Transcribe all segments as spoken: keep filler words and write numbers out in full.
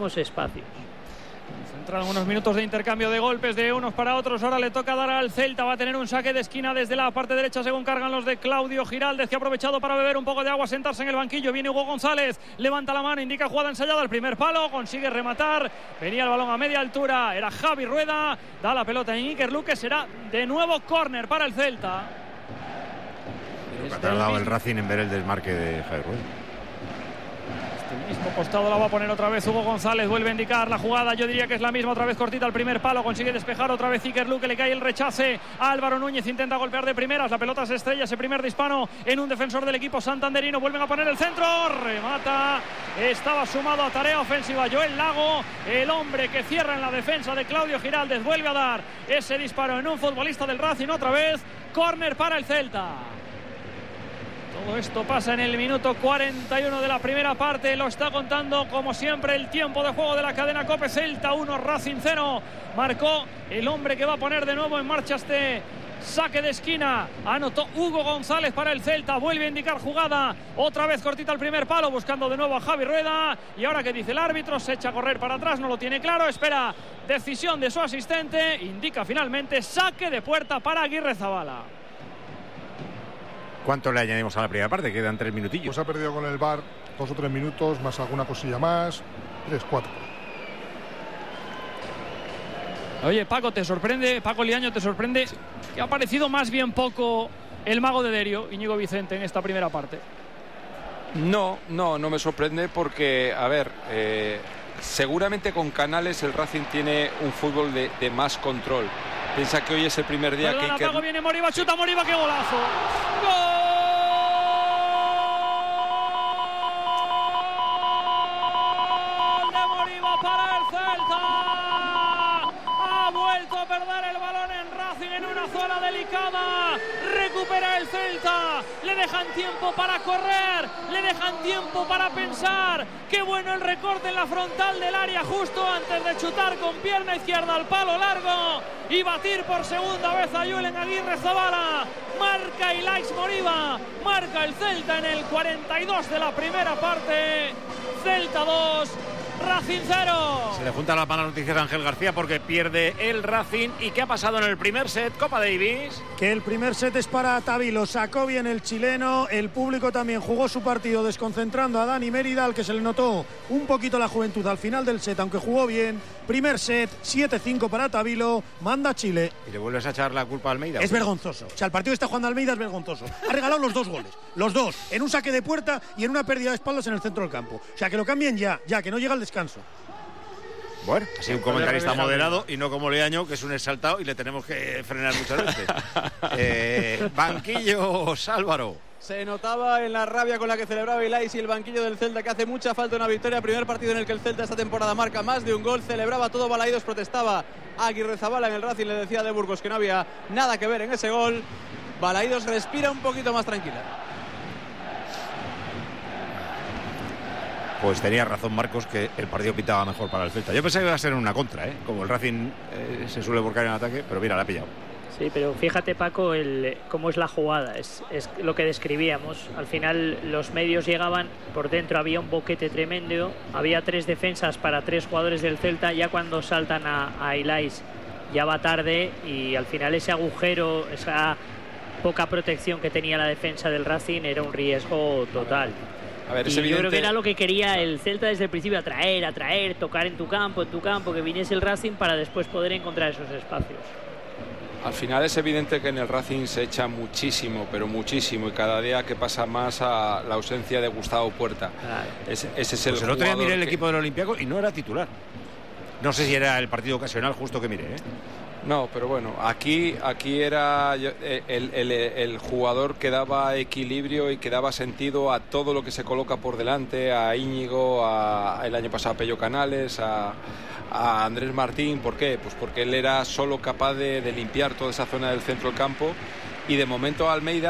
mismos espacios. Entraron unos minutos de intercambio de golpes de unos para otros. Ahora le toca dar al Celta. Va a tener un saque de esquina desde la parte derecha según cargan los de Claudio Giraldez, que ha aprovechado para beber un poco de agua, sentarse en el banquillo. Viene Hugo González, levanta la mano, indica jugada ensayada al primer palo, consigue rematar. Venía el balón a media altura, era Javi Rueda, da la pelota en Iker Luque. Será de nuevo córner para el Celta. Ha tardado el Racing en ver el desmarque de Javi Rueda. El mismo costado la va a poner otra vez Hugo González, vuelve a indicar la jugada, yo diría que es la misma, otra vez cortita al primer palo, consigue despejar otra vez Iker Luque, le cae el rechace a Álvaro Núñez, intenta golpear de primeras, la pelota se estrella, ese primer disparo en un defensor del equipo santanderino, vuelven a poner el centro, remata, estaba sumado a tarea ofensiva Joel Lago, el hombre que cierra en la defensa de Claudio Giraldez, vuelve a dar ese disparo en un futbolista del Racing, otra vez, córner para el Celta. Todo esto pasa en el minuto cuarenta y uno de la primera parte. Lo está contando, como siempre, el tiempo de juego de la cadena COPE. Celta uno, Racing cero. Marcó el hombre que va a poner de nuevo en marcha este saque de esquina. Anotó Hugo González para el Celta. Vuelve a indicar jugada. Otra vez cortita al primer palo, buscando de nuevo a Javi Rueda. Y ahora que dice el árbitro, se echa a correr para atrás. No lo tiene claro. Espera decisión de su asistente. Indica finalmente saque de puerta para Aguirre Zabala. ¿Cuánto le añadimos a la primera parte? Quedan tres minutillos. Pues ha perdido con el V A R dos o tres minutos, más alguna cosilla más. Tres, cuatro. Oye, Paco, ¿te sorprende? Paco Liaño, ¿te sorprende? Sí. Que ha aparecido más bien poco el mago de Derio, Íñigo Vicente, en esta primera parte. No, no, no me sorprende porque, a ver, eh, seguramente con Canales el Racing tiene un fútbol de, de más control. Piensa que hoy es el primer día. Perdona, que... Paco, viene Moriba, chuta Moriba, qué golazo. ¡Gol! De Moriba para el Celta. Ha vuelto a perder el balón en Racing en una zona delicada. Recupera el Celta. Le dejan tiempo para correr. Le dejan tiempo para pensar. Qué bueno el recorte en la frontal del área justo antes de chutar con pierna izquierda al palo largo y batir por segunda vez a Julen Aguirre Zabala. Marca Ilaix Moriba, marca el Celta en el cuarenta y dos de la primera parte. Celta dos, Racing cero. Se le junta la mala noticia de Ángel García porque pierde el Racing. ¿Y qué ha pasado en el primer set, Copa Davis? Que el primer set es para Tavi, lo sacó bien el chileno. El público también jugó su partido desconcentrando a Dani Mérida, al que se le notó un poquito la juventud al final del set, aunque jugó bien. Primer set, siete cinco para Tavilo, manda Chile. ¿Y le vuelves a echar la culpa a Almeida? Es vergonzoso. O sea, el partido que está jugando Almeida es vergonzoso. Ha regalado los dos goles, los dos, en un saque de puerta y en una pérdida de espaldas en el centro del campo. O sea, que lo cambien ya, ya, que no llega el descanso. Bueno, ha sido un comentarista moderado y no como Leaño, que es un exaltado y le tenemos que frenar muchas veces. eh, banquillos, Álvaro. Se notaba en la rabia con la que celebraba Ilaix y el banquillo del Celta que hace mucha falta una victoria. Primer partido en el que el Celta esta temporada marca más de un gol. Celebraba todo Balaídos, protestaba Aguirre Zabala en el Racing. Le decía de Burgos que no había nada que ver en ese gol. Balaídos respira un poquito más tranquila. Pues tenía razón Marcos, que el partido pintaba mejor para el Celta. Yo pensé que iba a ser una contra, ¿eh? Como el Racing eh, se suele volcar en ataque, pero mira, la ha pillado. Sí, pero fíjate, Paco, el, cómo es la jugada, es, es lo que describíamos. Al final los medios llegaban, por dentro había un boquete tremendo, había tres defensas para tres jugadores del Celta. Ya cuando saltan a, a Ilaix ya va tarde y al final ese agujero, esa poca protección que tenía la defensa del Racing era un riesgo total. A ver, y evidente... yo creo que era lo que quería el Celta desde el principio, atraer, atraer, tocar en tu campo, en tu campo, que viniese el Racing para después poder encontrar esos espacios. Al final es evidente que en el Racing se echa muchísimo, pero muchísimo, y cada día que pasa más a la ausencia de Gustavo Puerta. Claro. Ese, ese es el pues el otro día miré el que... equipo del Olympiacos y no era titular. No sé si era el partido ocasional justo que miré, ¿eh? No, pero bueno, aquí, aquí era el, el, el jugador que daba equilibrio y que daba sentido a todo lo que se coloca por delante, a Íñigo, a, el año pasado a Pello Canales, a, a Andrés Martín. ¿Por qué? Pues porque él era solo capaz de, de limpiar toda esa zona del centro del campo, y de momento Almeida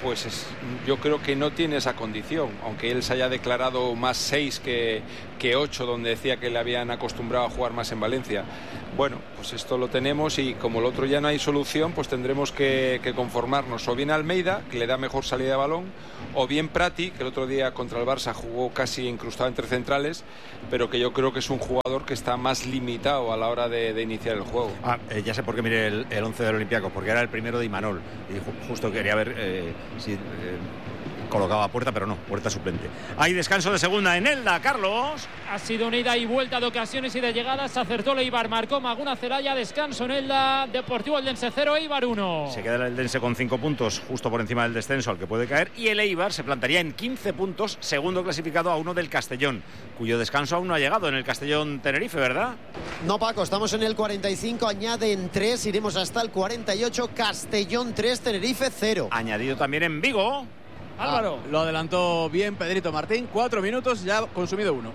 pues es, yo creo que no tiene esa condición, aunque él se haya declarado más seis que, que ocho, donde decía que le habían acostumbrado a jugar más en Valencia. Bueno, pues esto lo tenemos, y como el otro ya no hay solución, pues tendremos que, que conformarnos. O bien Almeida, que le da mejor salida de balón, o bien Prati, que el otro día contra el Barça jugó casi incrustado entre centrales, pero que yo creo que es un jugador que está más limitado a la hora de, de iniciar el juego. Ah, eh, ya sé por qué miré el, el once del Olympiacos, porque era el primero de Imanol, y ju justo quería ver eh, si eh, colocaba Puerta, pero no, Puerta suplente. Hay descanso de segunda en Elda, Carlos. Ha sido una ida y vuelta de ocasiones y de llegadas. Acertó el Eibar, marcó Maguna Celaya. Descanso en Elda. Deportivo Eldense cero, Eibar uno. Se queda el Eldense con cinco puntos, justo por encima del descenso al que puede caer, y el Eibar se plantaría en quince puntos, segundo clasificado a uno del Castellón, cuyo descanso aún no ha llegado en el Castellón Tenerife, ¿verdad? No, Paco, estamos en el cuarenta y cinco, añaden tres, iremos hasta el cuarenta y ocho, Castellón tres, Tenerife cero. Añadido también en Vigo. Álvaro. Ah, lo adelantó bien Pedrito Martín, cuatro minutos, ya consumido uno.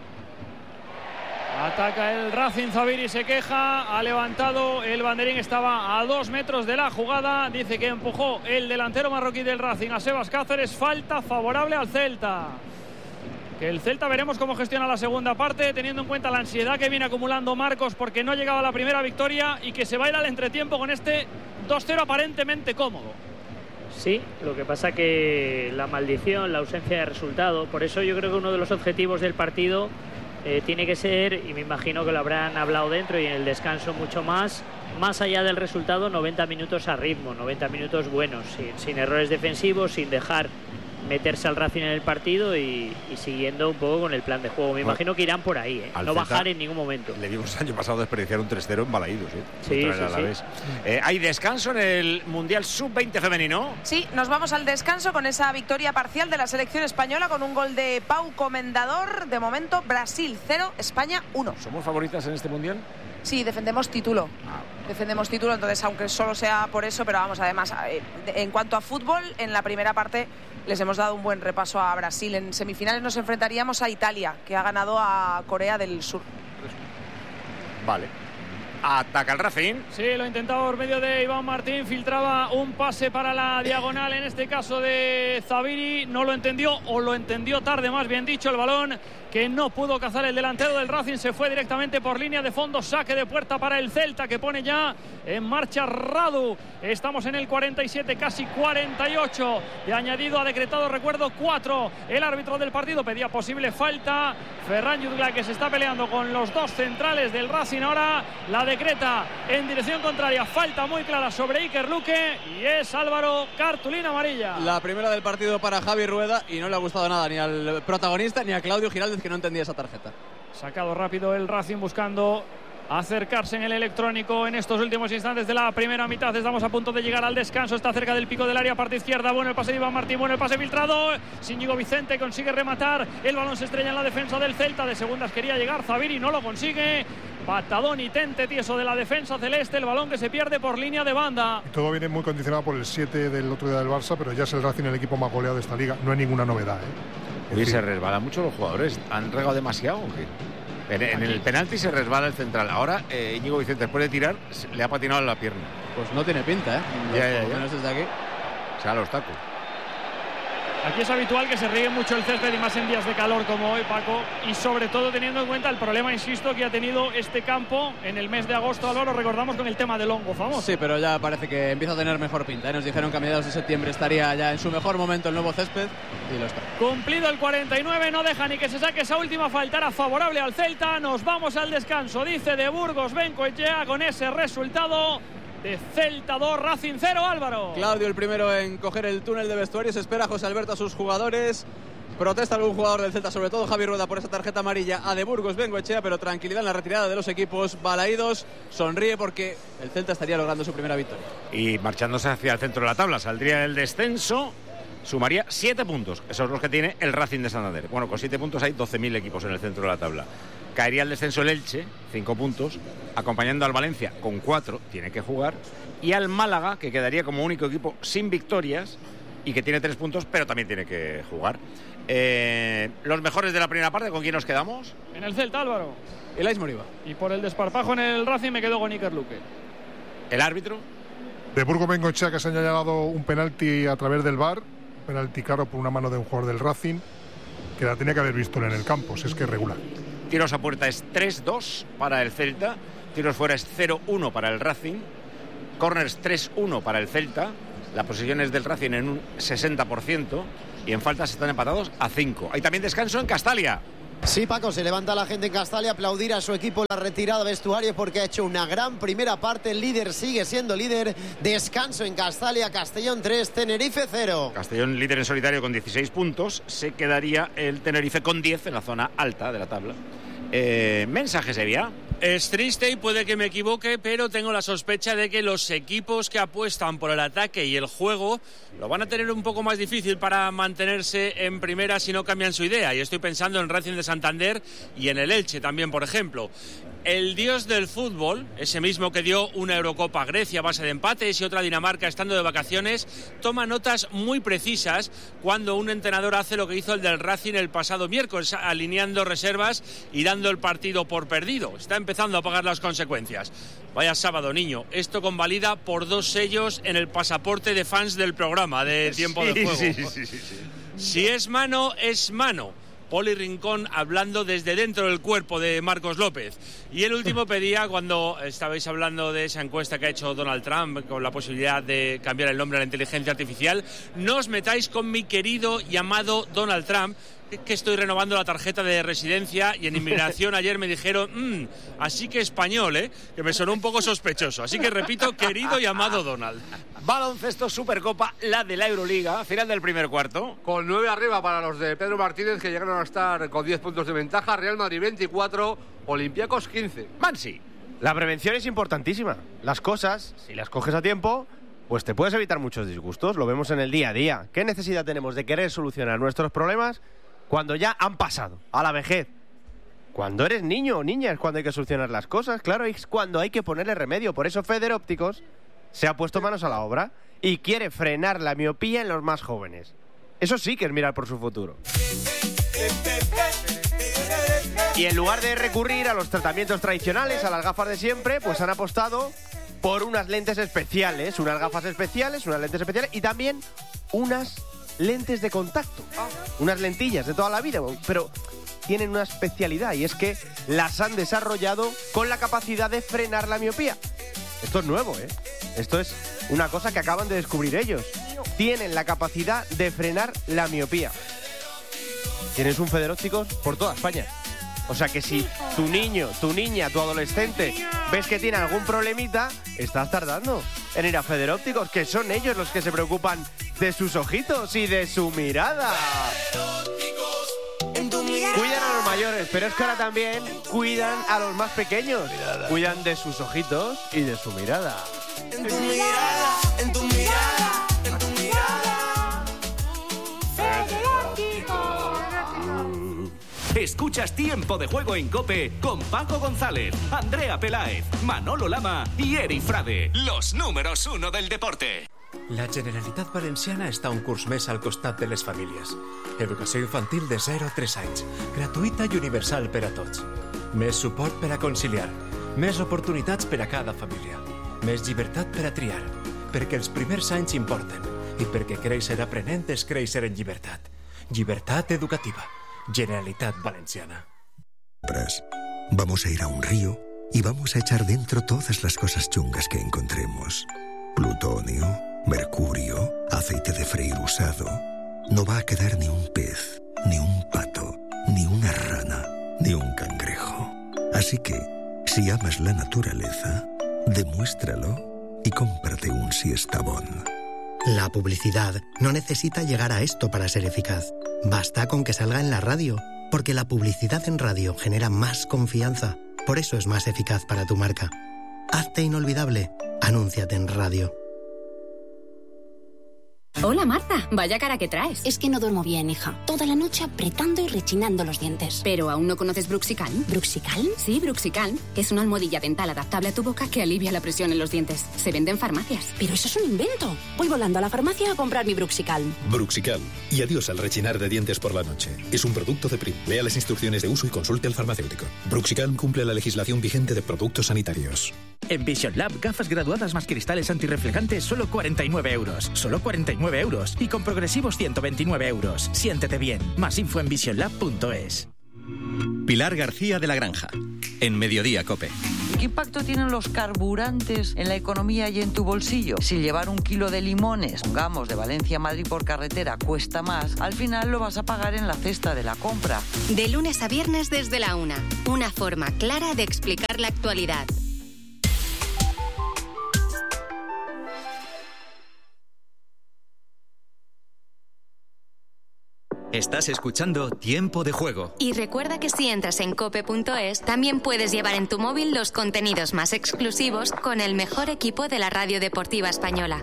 Ataca el Racing, Zaviri se queja, ha levantado el banderín, estaba a dos metros de la jugada, dice que empujó el delantero marroquí del Racing a Sebas Cáceres, falta favorable al Celta. Que el Celta veremos cómo gestiona la segunda parte, teniendo en cuenta la ansiedad que viene acumulando Marcos porque no llegaba a la primera victoria, y que se va a ir al entretiempo con este dos cero aparentemente cómodo. Sí, lo que pasa que la maldición, la ausencia de resultado, por eso yo creo que uno de los objetivos del partido eh, tiene que ser, y me imagino que lo habrán hablado dentro y en el descanso mucho más, más allá del resultado, noventa minutos a ritmo, noventa minutos buenos, sin, sin errores defensivos, sin dejar meterse al Racing en el partido y, y siguiendo un poco con el plan de juego. Me bueno, imagino que irán por ahí, ¿eh? No bajar en ningún momento. Le vimos el año pasado desperdiciar un tres cero en Balaídos, ¿eh? Sí, sí, sí. Eh, ¿Hay descanso en el Mundial sub veinte femenino? Sí, nos vamos al descanso con esa victoria parcial de la selección española con un gol de Pau Comendador. De momento, Brasil cero, España uno. ¿Somos favoritas en este Mundial? Sí, defendemos título. Ah. Defendemos título, entonces aunque solo sea por eso, pero vamos, además, en cuanto a fútbol, en la primera parte les hemos dado un buen repaso a Brasil. En semifinales nos enfrentaríamos a Italia, que ha ganado a Corea del Sur. Vale. Ataca el Racing. Sí, lo intentaba por medio de Iván Martín, filtraba un pase para la diagonal, en este caso de Zaviri, no lo entendió, o lo entendió tarde, más bien dicho, el balón que no pudo cazar el delantero del Racing, se fue directamente por línea de fondo, saque de puerta para el Celta, que pone ya en marcha Radu. Estamos en el cuarenta y siete, casi cuarenta y ocho, de añadido, ha decretado, recuerdo, cuatro. El árbitro del partido pedía posible falta. Ferran Jutgla, que se está peleando con los dos centrales del Racing, ahora la decreta en dirección contraria, falta muy clara sobre Iker Luque, y es Álvaro, cartulina amarilla. La primera del partido para Javi Rueda, y no le ha gustado nada ni al protagonista ni a Claudio Giraldez, que no entendía esa tarjeta. Sacado rápido el Racing buscando acercarse en el electrónico en estos últimos instantes de la primera mitad. Estamos a punto de llegar al descanso, está cerca del pico del área, parte izquierda, bueno el pase de Iván Martín, bueno el pase filtrado, Íñigo Vicente consigue rematar, el balón se estrella en la defensa del Celta, de segundas quería llegar Zaviri, no lo consigue. Patadón y tente tieso de la defensa celeste, el balón que se pierde por línea de banda. Y todo viene muy condicionado por el siete del otro día del Barça, pero ya es el Racing el equipo más goleado de esta liga, no hay ninguna novedad, ¿eh? Oye, se resbalan mucho los jugadores, ¿han regado demasiado o qué? En, en el penalti se resbala el central. Ahora eh, Íñigo Vicente, después de tirar, le ha patinado en la pierna. Pues no tiene pinta, ¿eh? Ya, ya, ya. Menos desde aquí. O sea, los tacos. Aquí es habitual que se riegue mucho el césped, y más en días de calor como hoy, Paco, y sobre todo teniendo en cuenta el problema, insisto, que ha tenido este campo en el mes de agosto. Álvaro, recordamos con el tema del hongo famoso. Sí, pero ya parece que empieza a tener mejor pinta, ¿eh? Nos dijeron que a mediados de septiembre estaría ya en su mejor momento el nuevo césped, y lo está. Cumplido el cuarenta y nueve, no deja ni que se saque esa última falta, era favorable al Celta. Nos vamos al descanso, dice de Burgos Bengoechea, con ese resultado de Celta dos, Racing cero, Álvaro. Claudio el primero en coger el túnel de vestuarios, espera a José Alberto a sus jugadores, protesta algún jugador del Celta, sobre todo Javi Rueda, por esa tarjeta amarilla a de Burgos Bengoechea, pero tranquilidad en la retirada de los equipos. Balaídos sonríe porque el Celta estaría logrando su primera victoria. Y marchándose hacia el centro de la tabla, saldría el descenso, sumaría siete puntos, esos son los que tiene el Racing de Santander. Bueno, con siete puntos hay doce mil equipos en el centro de la tabla. Caería el descenso el Elche, cinco puntos, acompañando al Valencia con cuatro, tiene que jugar, y al Málaga, que quedaría como único equipo sin victorias y que tiene tres puntos, pero también tiene que jugar. Eh, los mejores de la primera parte, ¿con quién nos quedamos? En el Celta, Álvaro. Elais Moriba. Y por el desparpajo en el Racing me quedo con Iker Luque. ¿El árbitro? De Burgos Bengoechea, que se ha señalado un penalti a través del V A R, penalti claro por una mano de un jugador del Racing, que la tenía que haber visto en el campo, si es que es regular. Tiros a puerta es tres dos para el Celta, tiros fuera es cero uno para el Racing, corners tres uno para el Celta, la posesión es del Racing en un sesenta por ciento y en faltas están empatados a cinco. Hay también descanso en Castalia. Sí, Paco, se levanta la gente en Castalia a aplaudir a su equipo la retirada vestuario porque ha hecho una gran primera parte. El líder sigue siendo líder. Descanso en Castalia, Castellón tres, Tenerife cero. Castellón líder en solitario con dieciséis puntos. Se quedaría el Tenerife con diez en la zona alta de la tabla. Eh, mensaje, Sevilla. Es triste y puede que me equivoque, pero tengo la sospecha de que los equipos que apuestan por el ataque y el juego lo van a tener un poco más difícil para mantenerse en primera si no cambian su idea. Y estoy pensando en Racing de Santander y en el Elche también, por ejemplo. El dios del fútbol, ese mismo que dio una Eurocopa a Grecia a base de empates y otra a Dinamarca estando de vacaciones, toma notas muy precisas cuando un entrenador hace lo que hizo el del Racing el pasado miércoles, alineando reservas y dando el partido por perdido. Está empezando a pagar las consecuencias. Vaya sábado, niño. Esto convalida por dos sellos en el pasaporte de fans del programa de Tiempo sí, de Juego. Sí, sí, sí, sí. Si es mano, es mano. Poli Rincón hablando desde dentro del cuerpo de Marcos López. Y el último pedía, cuando estabais hablando de esa encuesta que ha hecho Donald Trump con la posibilidad de cambiar el nombre a la inteligencia artificial, no os metáis con mi querido y amado Donald Trump, que estoy renovando la tarjeta de residencia y en inmigración ayer me dijeron, mmm, así que español, ¿eh? Que me sonó un poco sospechoso. Así que repito, querido y amado Donald. Baloncesto, Supercopa, la de la Euroliga, final del primer cuarto. Con nueve arriba para los de Pedro Martínez, que llegaron a estar con diez puntos de ventaja. Real Madrid veinticuatro, Olympiacos quince. Mansi. La prevención es importantísima. Las cosas, si las coges a tiempo, pues te puedes evitar muchos disgustos. Lo vemos en el día a día. ¿Qué necesidad tenemos de querer solucionar nuestros problemas cuando ya han pasado a la vejez? Cuando eres niño o niña es cuando hay que solucionar las cosas. Claro, es cuando hay que ponerle remedio. Por eso Feder Ópticos se ha puesto manos a la obra y quiere frenar la miopía en los más jóvenes. Eso sí que es mirar por su futuro. Y en lugar de recurrir a los tratamientos tradicionales, a las gafas de siempre, pues han apostado por unas lentes especiales, unas gafas especiales, unas lentes especiales y también unas lentes de contacto, unas lentillas de toda la vida, pero tienen una especialidad y es que las han desarrollado con la capacidad de frenar la miopía. Esto es nuevo, ¿eh? Esto es una cosa que acaban de descubrir ellos. Tienen la capacidad de frenar la miopía. Tienes un Feder Ópticos por toda España. O sea que si tu niño, tu niña, tu adolescente ves que tiene algún problemita, estás tardando en ir a Feder Ópticos, que son ellos los que se preocupan de sus ojitos y de su mirada. Cuidan a los mayores, pero es que ahora también cuidan a los más pequeños. Cuidan de sus ojitos y de su mirada. En tu mirada, en tu mirada, en tu mirada. Feder Ópticos. Escuchas Tiempo de Juego en COPE con Paco González, Andrea Peláez, Manolo Lama y Eri Frade, los números uno del deporte. La Generalitat Valenciana està un curs més al costat de les famílies. Educació infantil de zero a tres anys, gratuïta i universal per a tots. Més suport per a conciliar, més oportunitats per a cada família, més llibertat per a triar, perquè els primers anys importen i perquè créixer aprenent és créixer en llibertat. Llibertat educativa. Generalitat Valenciana. Vamos a ir a un río y vamos a echar dentro todas las cosas chungas que encontremos. Plutonio, mercurio, aceite de freír usado. No va a quedar ni un pez, ni un pato, ni una rana, ni un cangrejo. Así que, si amas la naturaleza, demuéstralo y cómprate un Siestabón. La publicidad no necesita llegar a esto para ser eficaz. Basta con que salga en la radio, porque la publicidad en radio genera más confianza. Por eso es más eficaz para tu marca. Hazte inolvidable. Anúnciate en radio. Hola Marta, vaya cara que traes. Es que no duermo bien, hija. Toda la noche apretando y rechinando los dientes. ¿Pero aún no conoces Bruxicalm? ¿Bruxicalm? Sí, Bruxicalm, que es una almohadilla dental adaptable a tu boca que alivia la presión en los dientes. Se vende en farmacias. Pero eso es un invento. Voy volando a la farmacia a comprar mi Bruxicalm. Bruxicalm. Y adiós al rechinar de dientes por la noche. Es un producto de Prim. Lea las instrucciones de uso y consulte al farmacéutico. Bruxicalm cumple la legislación vigente de productos sanitarios. En Vision Lab, gafas graduadas más cristales antirreflejantes, solo cuarenta y nueve euros. Solo cuarenta y nueve euros. Y con progresivos ciento veintinueve euros. Siéntete bien. Más info en vision lab punto es. Pilar García de la Granja, en Mediodía COPE. ¿Qué impacto tienen los carburantes en la economía y en tu bolsillo? Si llevar un kilo de limones, pongamos, de Valencia a Madrid por carretera cuesta más, al final lo vas a pagar en la cesta de la compra. De lunes a viernes desde la una. Una forma clara de explicar la actualidad. Estás escuchando Tiempo de Juego. Y recuerda que si entras en cope punto es, también puedes llevar en tu móvil los contenidos más exclusivos con el mejor equipo de la radio deportiva española.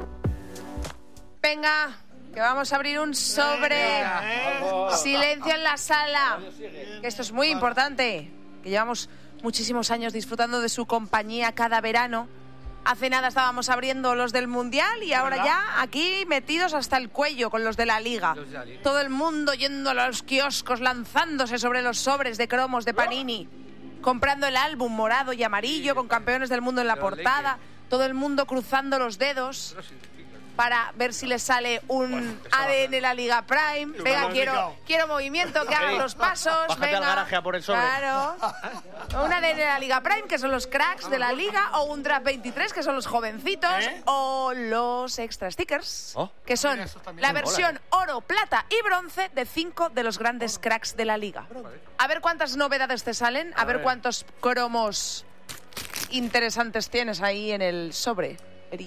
Venga, que vamos a abrir un sobre. Silencio en la sala. Que esto es muy importante. Que llevamos muchísimos años disfrutando de su compañía cada verano. Hace nada estábamos abriendo los del Mundial y ahora ya aquí metidos hasta el cuello con los de la Liga. Todo el mundo yendo a los kioscos, lanzándose sobre los sobres de cromos de Panini, comprando el álbum morado y amarillo con campeones del mundo en la portada. Todo el mundo cruzando los dedos para ver si les sale un A D N la Liga Prime. Venga, quiero, quiero movimiento, que hagan los pasos. Bájate venga. al garaje a por el sobre. Claro. Un A D N de la Liga Prime, que son los cracks de la Liga, o un Draft veintitrés, que son los jovencitos, ¿Eh? o los extra stickers, oh. que son la versión oro, plata y bronce de cinco de los grandes cracks de la Liga. A ver cuántas novedades te salen, a, a ver, ver cuántos cromos interesantes tienes ahí en el sobre.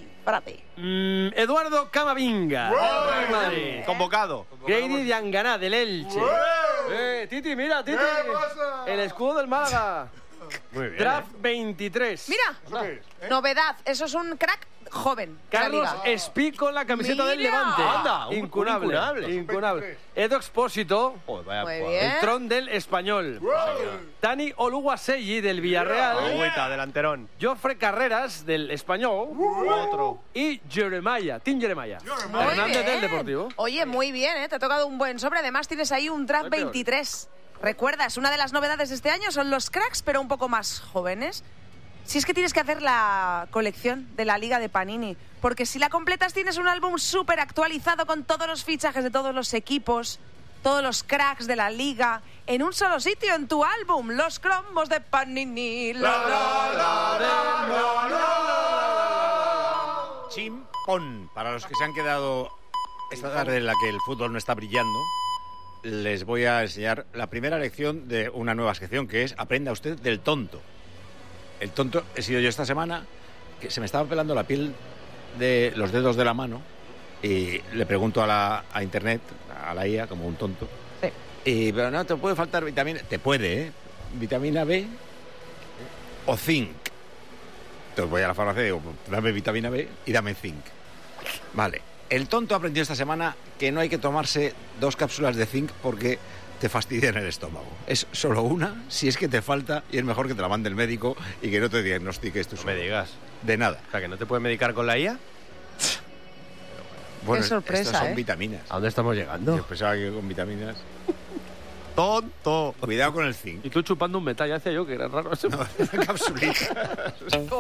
Mm, Eduardo Camavinga, Madrid. Convocado. Grady Dianganá del Elche. Eh, Titi, mira, Titi. El escudo del Málaga. Muy bien. Draft veintitrés. Mira, ¿eh? Novedad. Eso es un crack joven. Carlos Espí con la camiseta mira. del Levante. Anda, incunable. incunable. incunable. Edo Expósito. Oh, vaya, Muy el bien. tron del Español. Dani Oluwaseyi del Villarreal. Agüita, delanterón. Jofre Carreras del Español. Otro. Y Jeremiah, Tim Jeremiah. Muy Hernández bien. del Deportivo. Oye, muy bien, ¿eh? Te ha tocado un buen sobre. Además tienes ahí un draft veintitrés. Recuerdas, una de las novedades de este año son los cracks, pero un poco más jóvenes. Si es que tienes que hacer la colección de la Liga de Panini, porque si la completas tienes un álbum súper actualizado con todos los fichajes de todos los equipos, todos los cracks de la Liga, en un solo sitio, en tu álbum, los cromos de Panini. La, la, la, la, la, la. Chimpón. Para los que se han quedado esta tarde en la que el fútbol no está brillando, les voy a enseñar la primera lección de una nueva sección, que es Aprenda usted del tonto. El tonto he sido yo esta semana, que se me estaba pelando la piel de los dedos de la mano y le pregunto a la a internet, a la I A, como un tonto. Sí. Y, pero no, te puede faltar vitamina... Te puede, ¿eh? Vitamina B o zinc. Entonces voy a la farmacia y digo, dame vitamina B y dame zinc. Vale. El tonto ha aprendido esta semana que no hay que tomarse dos cápsulas de zinc porque te fastidia en el estómago. Es solo una, si es que te falta, y es mejor que te la mande el médico y que no te diagnostique esto. No me digas. De nada. O sea, que no te puedes medicar con la I A. Bueno, qué sorpresa, estas son ¿eh? vitaminas. ¿A dónde estamos llegando? Yo pensaba que con vitaminas. Tonto. Cuidado con el zinc. Y tú chupando un metal, ya decía yo que era raro eso. No, capsulita.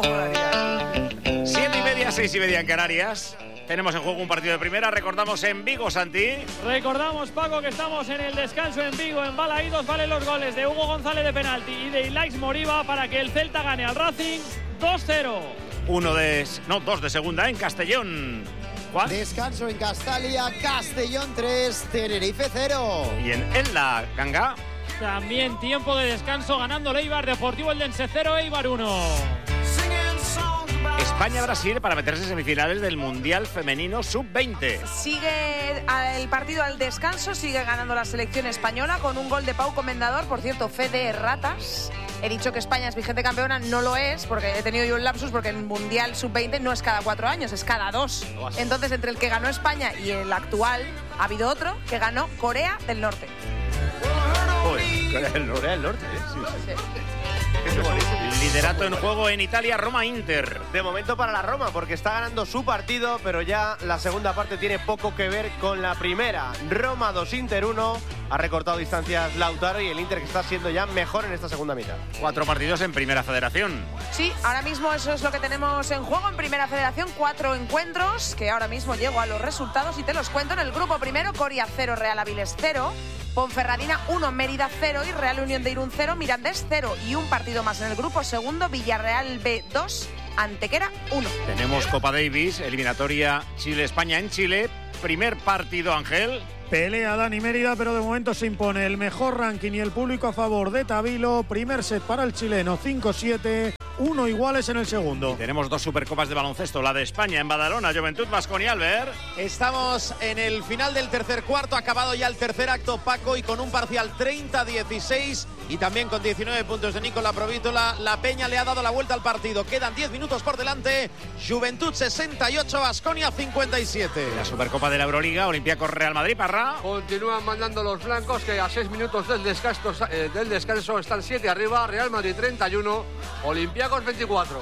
Siete y media, seis y media en Canarias. Tenemos en juego un partido de primera. Recordamos en Vigo, Santi. Recordamos, Paco, que estamos en el descanso en Vigo, en Balaídos. Valen los goles de Hugo González de penalti y de Ilaix Moriba para que el Celta gane al Racing dos cero. Uno de... No, dos de segunda en Castellón. ¿Cuál? Descanso en Castalia, Castellón tres, Tenerife cero. Y en Elda, Ganga. También tiempo de descanso ganando el Eibar, Deportivo Eldense cero, Eibar uno. España-Brasil para meterse en semifinales del Mundial Femenino sub veinte. Sigue el partido al descanso, sigue ganando la selección española con un gol de Pau Comendador. Por cierto, fe de ratas. He dicho que España es vigente campeona, no lo es, porque he tenido yo un lapsus, porque el Mundial sub veinte no es cada cuatro años, es cada dos. Entonces, entre el que ganó España y el actual, ha habido otro que ganó Corea del Norte. Uy, Corea del Norte. Corea del Norte, ¿eh? Sí, sí. sí. Liderato en juego en Italia, Roma-Inter. De momento para la Roma, porque está ganando su partido, pero ya la segunda parte tiene poco que ver con la primera. Roma dos, Inter uno. Ha recortado distancias Lautaro y el Inter que está siendo ya mejor en esta segunda mitad. Cuatro partidos en Primera Federación. Sí, ahora mismo eso es lo que tenemos en juego en Primera Federación. Cuatro encuentros, que ahora mismo llego a los resultados y te los cuento. En el grupo primero, Coria cero, Real Avilés cero, Ponferradina uno, Mérida cero y Real Unión de Irún cero, Mirandés cero. Y un partido más en el grupo segundo, Villarreal B dos, Antequera uno. Tenemos Copa Davis, eliminatoria Chile-España en Chile. Primer partido, Ángel. Pelea Dani Mérida, pero de momento se impone el mejor ranking y el público a favor de Tabilo. Primer set para el chileno, cinco siete, uno iguales en el segundo. Y tenemos dos supercopas de baloncesto, la de España en Badalona, Juventud Baskonia, Albert. Estamos en el final del tercer cuarto, acabado ya el tercer acto, Paco, y con un parcial treinta a dieciséis y también con diecinueve puntos de Nicola Provítola. La Peña le ha dado la vuelta al partido, quedan diez minutos por delante. Juventud sesenta y ocho, Baskonia cincuenta y siete. La supercopa de la Euroliga, Olympiacos Real Madrid, Parra. Continúan mandando los blancos, que a seis minutos del descanso, eh, del descanso están siete arriba. Real Madrid treinta y uno, Olympiacos veinticuatro.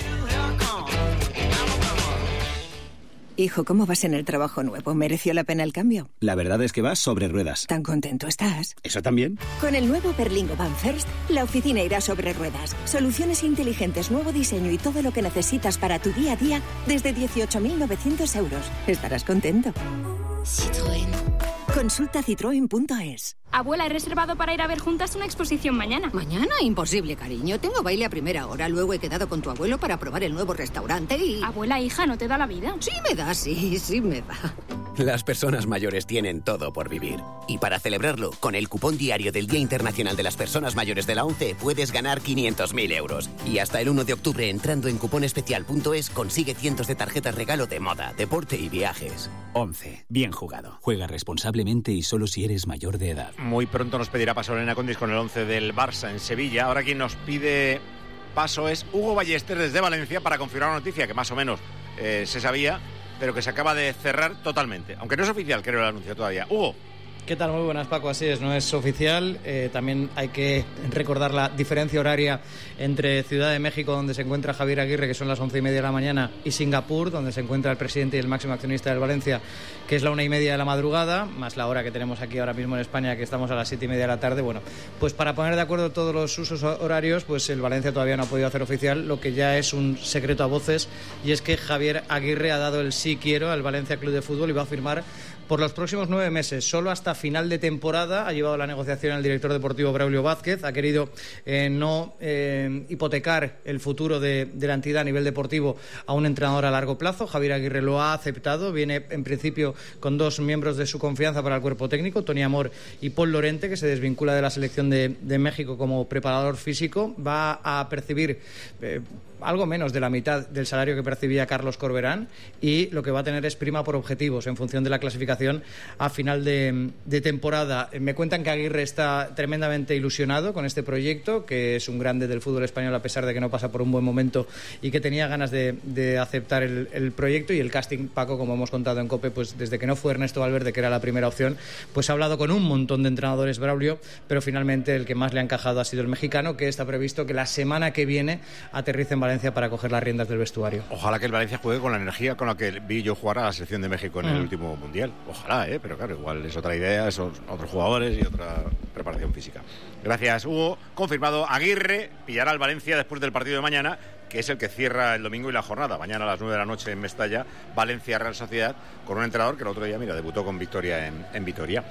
Hijo, ¿cómo vas en el trabajo nuevo? ¿Mereció la pena el cambio? La verdad es que vas sobre ruedas. ¿Tan contento estás? ¿Eso también? Con el nuevo Berlingo Van First, la oficina irá sobre ruedas. Soluciones inteligentes, nuevo diseño y todo lo que necesitas para tu día a día desde dieciocho mil novecientos euros. Estarás contento. Citroën. Consulta citroen punto es. Abuela, he reservado para ir a ver juntas una exposición mañana. Mañana, imposible, cariño. Tengo baile a primera hora. Luego he quedado con tu abuelo para probar el nuevo restaurante y... Abuela, hija, ¿no te da la vida? Sí me da, sí, sí me da. Las personas mayores tienen todo por vivir. Y para celebrarlo, con el cupón diario del Día Internacional de las Personas Mayores de la ONCE puedes ganar quinientos mil euros. Y hasta el uno de octubre, entrando en cuponespecial punto es, consigue cientos de tarjetas regalo de moda, deporte y viajes. ONCE. Bien jugado. Juega responsablemente y solo si eres mayor de edad. Muy pronto nos pedirá paso Elena Condis con el once del Barça en Sevilla. Ahora quien nos pide paso es Hugo Ballester desde Valencia para confirmar una noticia que más o menos eh, se sabía, pero que se acaba de cerrar totalmente. Aunque no es oficial, creo, el anuncio todavía. Hugo. ¿Qué tal? Muy buenas, Paco. Así es, no es oficial. Eh, también hay que recordar la diferencia horaria entre Ciudad de México, donde se encuentra Javier Aguirre, que son las once y media de la mañana, y Singapur, donde se encuentra el presidente y el máximo accionista del Valencia, que es la una y media de la madrugada, más la hora que tenemos aquí ahora mismo en España, que estamos a las siete y media de la tarde. Bueno, pues para poner de acuerdo todos los usos horarios, pues el Valencia todavía no ha podido hacer oficial lo que ya es un secreto a voces, y es que Javier Aguirre ha dado el sí quiero al Valencia Club de Fútbol y va a firmar por los próximos nueve meses, solo hasta final de temporada. Ha llevado la negociación el director deportivo Braulio Vázquez, ha querido eh, no eh, hipotecar el futuro de, de la entidad a nivel deportivo a un entrenador a largo plazo. Javier Aguirre lo ha aceptado, viene en principio con dos miembros de su confianza para el cuerpo técnico, Tony Amor y Paul Lorente, que se desvincula de la selección de, de México como preparador físico. Va a percibir eh, algo menos de la mitad del salario que percibía Carlos Corberán, y lo que va a tener es prima por objetivos en función de la clasificación a final de, de temporada. Me cuentan que Aguirre está tremendamente ilusionado con este proyecto, que es un grande del fútbol español a pesar de que no pasa por un buen momento, y que tenía ganas de, de aceptar el, el proyecto. Y el casting, Paco, como hemos contado en COPE, pues desde que no fue Ernesto Valverde, que era la primera opción, pues ha hablado con un montón de entrenadores Braulio, pero finalmente el que más le ha encajado ha sido el mexicano, que está previsto que la semana que viene aterrice en Valencia para coger las riendas del vestuario. Ojalá que el Valencia juegue con la energía con la que vi yo jugar a la selección de México en mm. el último Mundial. Ojalá, ¿eh? Pero claro, igual es otra idea, son otros jugadores y otra preparación física. Gracias, Hugo. Confirmado, Aguirre pillará al Valencia después del partido de mañana, que es el que cierra el domingo y la jornada. Mañana a las nueve de la noche en Mestalla, Valencia Real Sociedad, con un entrenador que el otro día, mira, debutó con victoria en, en Vitoria.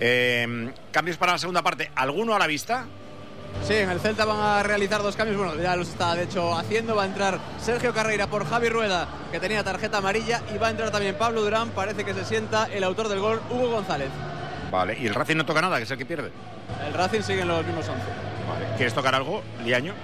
Eh, cambios para la segunda parte, ¿alguno a la vista? Sí, en el Celta van a realizar dos cambios, bueno, ya los está de hecho haciendo. Va a entrar Sergio Carreira por Javi Rueda, que tenía tarjeta amarilla, y va a entrar también Pablo Durán. Parece que se sienta el autor del gol, Hugo González. Vale, y el Racing no toca nada, que es el que pierde. El Racing sigue en los mismos once. Vale, ¿quieres tocar algo, Liaño?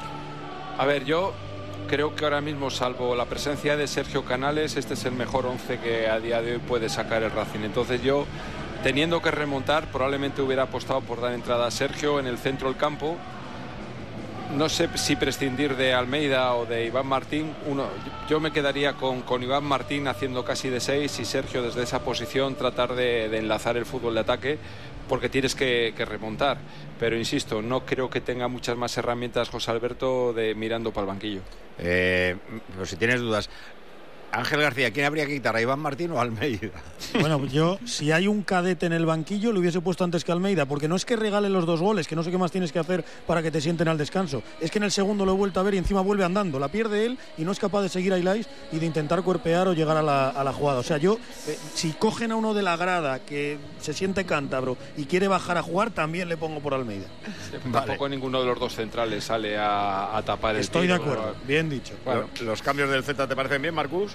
A ver, yo creo que ahora mismo, salvo la presencia de Sergio Canales, este es el mejor once que a día de hoy puede sacar el Racing. Entonces yo, teniendo que remontar, probablemente hubiera apostado por dar entrada a Sergio en el centro del campo. No sé si prescindir de Almeida o de Iván Martín. Uno, yo me quedaría con, con Iván Martín haciendo casi de seis, y Sergio desde esa posición tratar de, de enlazar el fútbol de ataque, porque tienes que, que remontar. Pero insisto, no creo que tenga muchas más herramientas José Alberto de mirando para el banquillo. Eh, pero si tienes dudas, Ángel García, ¿quién habría que quitar? ¿A Iván Martín o Almeida? Bueno, yo, si hay un cadete en el banquillo, lo hubiese puesto antes que Almeida, porque no es que regale los dos goles, que no sé qué más tienes que hacer para que te sienten al descanso. Es que en el segundo lo he vuelto a ver y encima vuelve andando. La pierde él y no es capaz de seguir a Ilais y de intentar cuerpear o llegar a la, a la jugada. O sea, yo, eh, si cogen a uno de la grada que se siente cántabro y quiere bajar a jugar, también le pongo por Almeida. Sí, vale. Tampoco ninguno de los dos centrales sale a, a tapar el Estoy tiro. de acuerdo, bien dicho. Bueno, ¿los cambios del Celta te parecen bien, Marcus?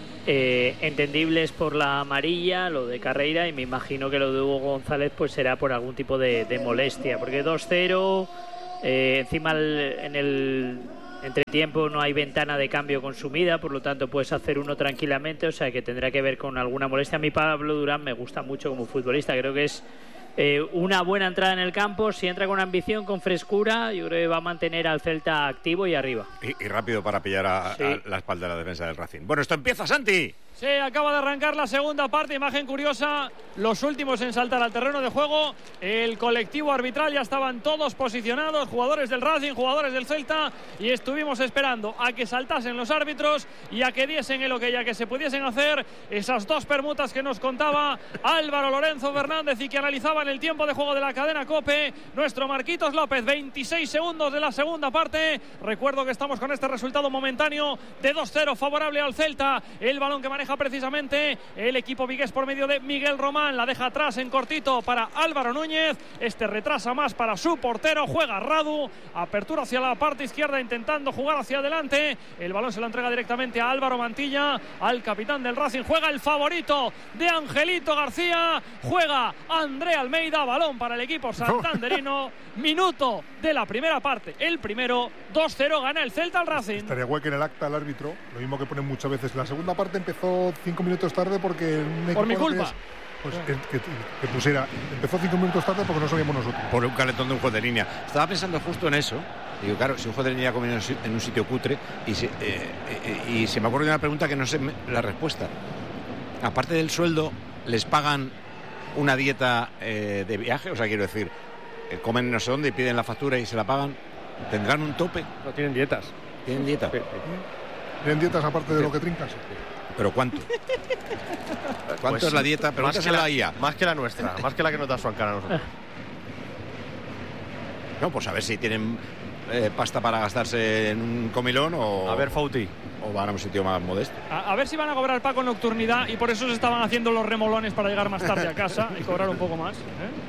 Eh, entendibles por la amarilla, lo de Carreira, y me imagino que lo de Hugo González pues será por algún tipo de, de molestia, porque dos cero, eh, encima el, en el entretiempo no hay ventana de cambio consumida, por lo tanto puedes hacer uno tranquilamente, o sea que tendrá que ver con alguna molestia. A mí Pablo Durán me gusta mucho como futbolista, creo que es Eh, una buena entrada en el campo. Si entra con ambición, con frescura, yo creo que va a mantener al Celta activo y arriba. Y, y rápido para pillar a, sí. a la espalda de la defensa del Racing. Bueno, esto empieza, Santi. Sí, acaba de arrancar la segunda parte, imagen curiosa, los últimos en saltar al terreno de juego, el colectivo arbitral, ya estaban todos posicionados, jugadores del Racing, jugadores del Celta, y estuvimos esperando a que saltasen los árbitros y a que diesen el ok, a que se pudiesen hacer esas dos permutas que nos contaba Álvaro Lorenzo Fernández y que analizaban el tiempo de juego de la cadena COPE, nuestro Marquitos López. Veintiséis segundos de la segunda parte, recuerdo que estamos con este resultado momentáneo de dos cero favorable al Celta, el balón que maneja precisamente el equipo vigués por medio de Miguel Román, la deja atrás en cortito para Álvaro Núñez, este retrasa más para su portero, juega Radu, apertura hacia la parte izquierda intentando jugar hacia adelante, el balón se lo entrega directamente a Álvaro Mantilla, al capitán del Racing, juega el favorito de Angelito García, juega André Almeida, balón para el equipo santanderino, minuto de la primera parte, el primero, dos cero gana el Celta al Racing. Estaría guay que en el acta el árbitro, lo mismo que ponen muchas veces, la segunda parte empezó cinco minutos tarde porque un por mi culpa es, pues que, que, que pusiera empezó cinco minutos tarde porque no sabíamos nosotros por un calentón de un juez de línea. Estaba pensando justo en eso. Digo, claro, si un juez de línea comió en un sitio cutre y se, eh, eh, y se me ocurre una pregunta que no sé la respuesta. Aparte del sueldo, ¿les pagan una dieta eh, de viaje? O sea, quiero decir, eh, comen no sé dónde y piden la factura y se la pagan. ¿Tendrán un tope? No tienen dietas. ¿Tienen dieta? Sí. ¿Tienen dietas aparte de lo que trincas? ¿Pero cuánto? ¿Cuánto pues, es la dieta? Pero más, que la, I A. más que la nuestra, más que la que nos da su Ankara a nosotros. No, pues a ver si tienen eh, pasta para gastarse en un comilón o... A ver, Fauti. O van a un sitio más modesto. A, a ver si van a cobrar Paco nocturnidad y por eso se estaban haciendo los remolones para llegar más tarde a casa y cobrar un poco más. ¿eh?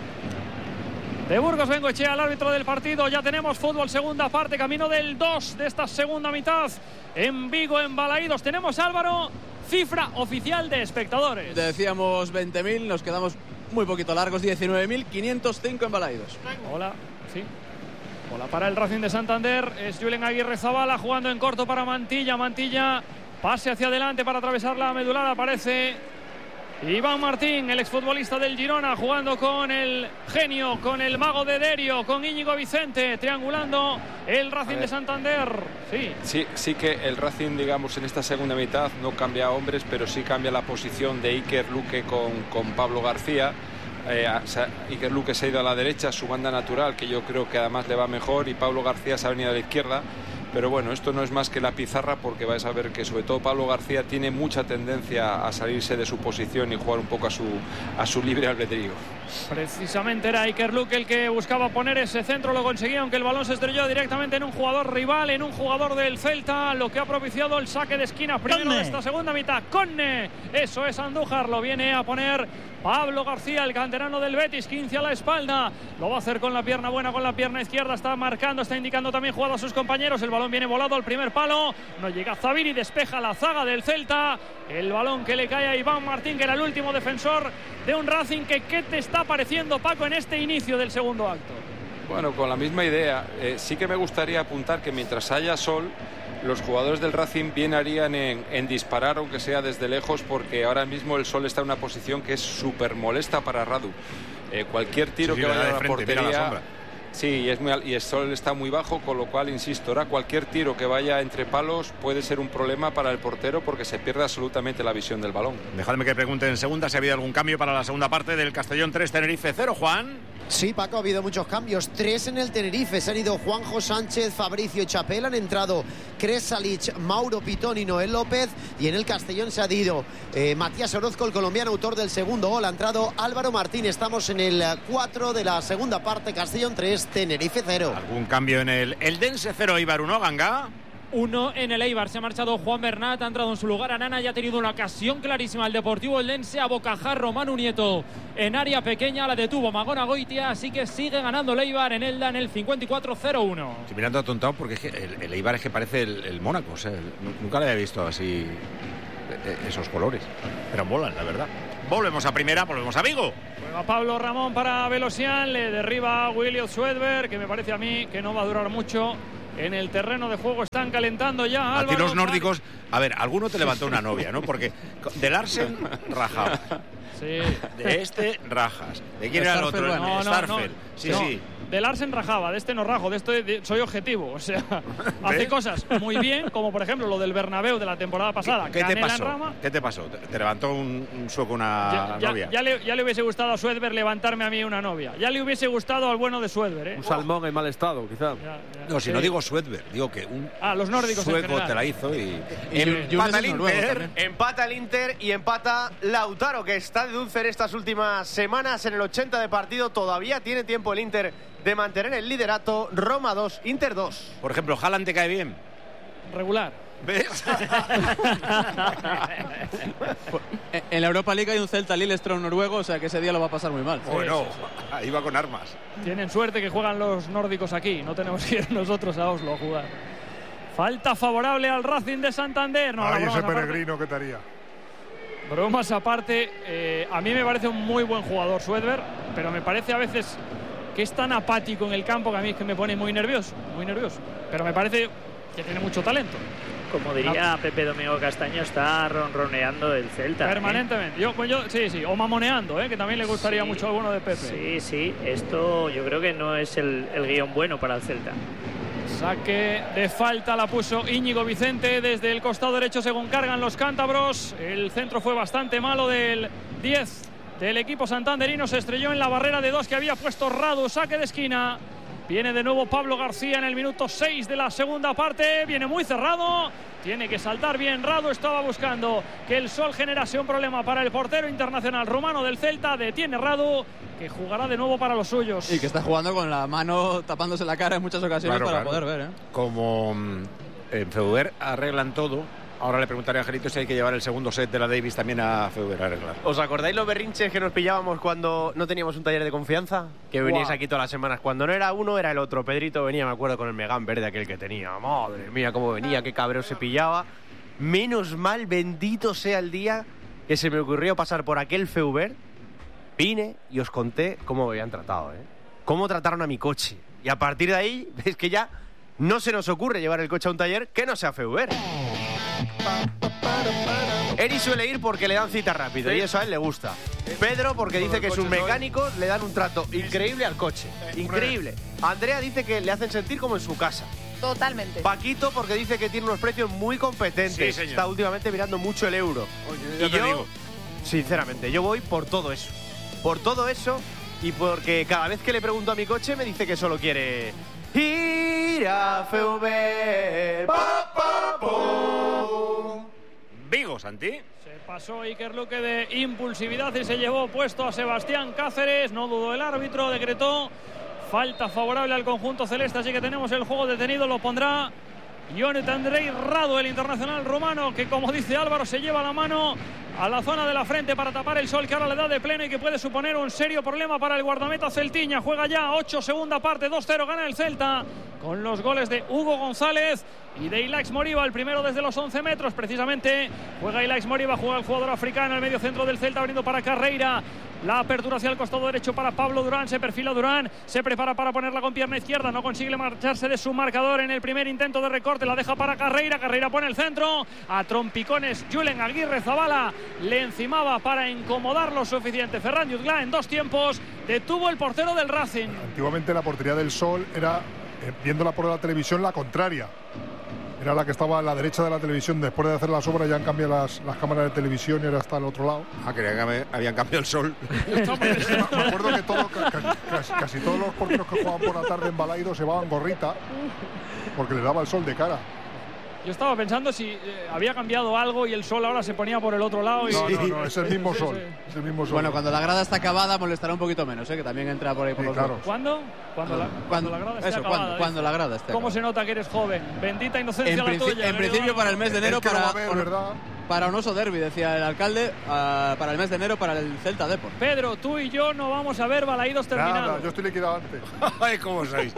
De Burgos Bengoechea, el árbitro del partido. Ya tenemos fútbol segunda parte, camino del dos de esta segunda mitad. En Vigo, en Balaídos. Tenemos, Álvaro, cifra oficial de espectadores. Decíamos veinte mil, nos quedamos muy poquito largos, diecinueve mil quinientos cinco en Balaídos. Hola, sí. Hola para el Racing de Santander. Es Julen Aguirre Zabala jugando en corto para Mantilla. Mantilla, pase hacia adelante para atravesar la medular. Aparece Iván Martín, el exfutbolista del Girona, jugando con el genio, con el mago de Derio, con Íñigo Vicente, triangulando el Racing de Santander. Sí. sí, sí que el Racing, digamos, en esta segunda mitad no cambia hombres, pero sí cambia la posición de Iker Luque con, con Pablo García. Eh, Iker Luque se ha ido a la derecha, su banda natural, que yo creo que además le va mejor, y Pablo García se ha venido a la izquierda. Pero bueno, esto no es más que la pizarra, porque vais a ver que sobre todo Pablo García tiene mucha tendencia a salirse de su posición y jugar un poco a su, a su libre albedrío. Precisamente era Iker Luque el que buscaba poner ese centro, lo conseguía, aunque el balón se estrelló directamente en un jugador rival, en un jugador del Celta, lo que ha propiciado el saque de esquina primero Conne. de esta segunda mitad. Conne, eso es Andújar, lo viene a poner Pablo García, el canterano del Betis, quince a la espalda, lo va a hacer con la pierna buena, con la pierna izquierda, está marcando, está indicando también jugado a sus compañeros, el balón viene volado al primer palo, no llega Zaviri, despeja la zaga del Celta, el balón que le cae a Iván Martín, que era el último defensor de un Racing. que ¿qué te está pareciendo, Paco, en este inicio del segundo acto? Bueno, con la misma idea, eh, sí que me gustaría apuntar que mientras haya sol, los jugadores del Racing bien harían en, en disparar, aunque sea desde lejos, porque ahora mismo el sol está en una posición que es súper molesta para Radu. Eh, cualquier tiro sí, sí, que vaya a la frente, portería... Sí, y, es muy, y el sol está muy bajo, con lo cual, insisto, ahora cualquier tiro que vaya entre palos puede ser un problema para el portero porque se pierde absolutamente la visión del balón. Dejadme que pregunte en segunda si ha habido algún cambio para la segunda parte del Castellón tres, Tenerife cero, Juan. Sí, Paco, ha habido muchos cambios. Tres en el Tenerife. Se han ido Juanjo Sánchez, Fabricio Chapel. Han entrado Kresalic, Mauro Pitón y Noel López. Y en el Castellón se ha ido eh, Matías Orozco, el colombiano, autor del segundo gol. Ha entrado Álvaro Martín. Estamos en el cuatro de la segunda parte. Castellón tres, Tenerife cero. ¿Algún cambio en el Eldense cero, Eibar uno, Ganga? Uno en el Eibar. Se ha marchado Juan Bernat, ha entrado en su lugar Anana y ha tenido una ocasión clarísima el Deportivo Eldense. A bocajarro Manu Nieto en área pequeña, la detuvo Magona Goitia, así que sigue ganando el Eibar en Elda en el cincuenta y cuatro cero uno. Estoy mirando atontado porque es que el, el Eibar es que parece el, el Mónaco, o sea, el, nunca le había visto así esos colores, pero molan, la verdad. Volvemos a primera, volvemos a Vigo. Juega Pablo Ramón para Velosian, le derriba a William Swedberg, que me parece a mí que no va a durar mucho. En el terreno de juego están calentando ya. A ti los nórdicos, a ver, alguno te levantó una novia, ¿no? Porque de Larsen rajabas. Sí. De este rajas. ¿De quién era el otro? Bueno. No, no, Starfel. No, sí, no. sí. De Larsen rajaba, de este no rajo, de este de, soy objetivo. O sea, hace cosas muy bien, como por ejemplo lo del Bernabéu de la temporada pasada. ¿Qué, ¿qué te pasó? Rama. ¿Qué te pasó? ¿Te levantó un, un sueco una ya, ya, novia? Ya le, ya le hubiese gustado a Swedberg levantarme a mí una novia. Ya le hubiese gustado al bueno de Swedberg, ¿eh? Un salmón en mal estado, quizá. Ya, ya, no, si sí. no digo Swedberg, digo que un ah, los nórdicos sueco te la hizo y... y empata el Inter, empata el Inter y empata Lautaro, que está de dulce en estas últimas semanas. En el ochenta de partido todavía tiene tiempo el Inter de mantener el liderato. Roma dos, Inter dos. Por ejemplo, ¿Haaland te cae bien? Regular. ¿Ves? En la Europa League hay un Celta Lillestrøm noruego, o sea que ese día lo va a pasar muy mal. Bueno, sí, sí, sí. Ahí va con armas. Tienen suerte que juegan los nórdicos aquí, no tenemos que ir nosotros a Oslo a jugar. Falta favorable al Racing de Santander. No, ahí ese peregrino que te haría. Bromas aparte, eh, a mí me parece un muy buen jugador Swedberg, pero me parece a veces que es tan apático en el campo que a mí es que me pone muy nervioso, muy nervioso. Pero me parece que tiene mucho talento. Como diría no. Pepe Domingo Castaño, está ronroneando el Celta. Permanentemente. ¿eh? Yo, pues yo, sí, sí. O mamoneando, ¿eh? Que también le gustaría sí, mucho al bueno de Pepe. Sí, sí. Esto yo creo que no es el, el guión bueno para el Celta. Saque de falta la puso Íñigo Vicente desde el costado derecho según cargan los cántabros. El centro fue bastante malo del diez del equipo santanderino. Se estrelló en la barrera de dos que había puesto Radu. Saque de esquina. Viene de nuevo Pablo García en el minuto seis de la segunda parte. Viene muy cerrado. Tiene que saltar bien Radu. Estaba buscando que el sol generase un problema para el portero internacional rumano del Celta. Detiene Radu, que jugará de nuevo para los suyos. Y que está jugando con la mano tapándose la cara en muchas ocasiones claro, para claro. poder ver. ¿eh? Como en Feuber arreglan todo, ahora le preguntaré a Angelito si hay que llevar el segundo set de la Davis también a Feuber a arreglar. ¿Os acordáis los berrinches que nos pillábamos cuando no teníamos un taller de confianza? Que veníais wow. aquí todas las semanas. Cuando no era uno, era el otro. Pedrito venía, me acuerdo, con el Megán verde aquel que tenía. Madre mía, cómo venía, qué cabreo se pillaba. Menos mal, bendito sea el día que se me ocurrió pasar por aquel Feuber. Vine y os conté cómo me habían tratado, ¿eh? Cómo trataron a mi coche. Y a partir de ahí, es que ya no se nos ocurre llevar el coche a un taller que no sea Feuber. Eri suele ir porque le dan cita rápido, sí. Y eso a él le gusta. Pedro porque dice que sus mecánicos le dan un trato increíble al coche. Increíble. Andrea dice que le hacen sentir como en su casa. Totalmente. Paquito porque dice que tiene unos precios muy competentes. Sí, está últimamente mirando mucho el euro. Oye, ya y te yo, digo. sinceramente, yo voy por todo eso. Por todo eso y porque cada vez que le pregunto a mi coche me dice que solo quiere ir a Feuber. Pa, pa, pa. Vigo, Santi. Se pasó Iker Luque de impulsividad y se llevó puesto a Sebastián Cáceres. No dudó el árbitro, decretó falta favorable al conjunto celeste, así que tenemos el juego detenido. Lo pondrá Ionut Andrei Radu, el internacional rumano, que como dice Álvaro se lleva la mano a la zona de la frente para tapar el sol que ahora le da de pleno y que puede suponer un serio problema para el guardameta celtiña. Juega ya ocho, segunda parte, dos cero, gana el Celta con los goles de Hugo González y de Ilaix Moriba, el primero desde los once metros precisamente. Juega Ilaix Moriba, juega el jugador africano, el medio centro del Celta abriendo para Carreira. La apertura hacia el costado derecho para Pablo Durán, se perfila Durán, se prepara para ponerla con pierna izquierda, no consigue marcharse de su marcador en el primer intento de recorte, la deja para Carreira, Carreira pone el centro, a trompicones Julen Aguirre Zabala, le encimaba para incomodar lo suficiente Ferran Jutgla en dos tiempos, detuvo el portero del Racing. Antiguamente la portería del Sol era, eh, viéndola por la televisión, la contraria. Era la que estaba a la derecha de la televisión. Después de hacer las obras ya han cambiado las, las cámaras de televisión y ahora está al otro lado. Ah, creía que habían cambiado el sol. Me acuerdo que todo, casi, casi todos los porteros que jugaban por la tarde en Balaidos llevaban gorrita porque le daba el sol de cara. Yo estaba pensando si eh, había cambiado algo y el sol ahora se ponía por el otro lado. Y... No, no, no, es el mismo sol. Sí, sí. Es el mismo sol. Bueno, cuando la grada está acabada molestará un poquito menos, ¿eh? Que también entra por ahí por sí, los claro. lados. ¿Cuándo? Cuando la, cuando, cuando la grada esté eso, acabada. Cuando, cuando la grada esté ¿Cómo acabada. se nota que eres joven? Bendita inocencia En, la princi tuya. en principio para el mes de enero para, ver, para, para un oso derbi, decía el alcalde, uh, para el mes de enero para el Celta Depor. Pedro, tú y yo no vamos a ver Balaidos terminado. Nada, yo estoy liquidado antes. Ay, ¿cómo sois?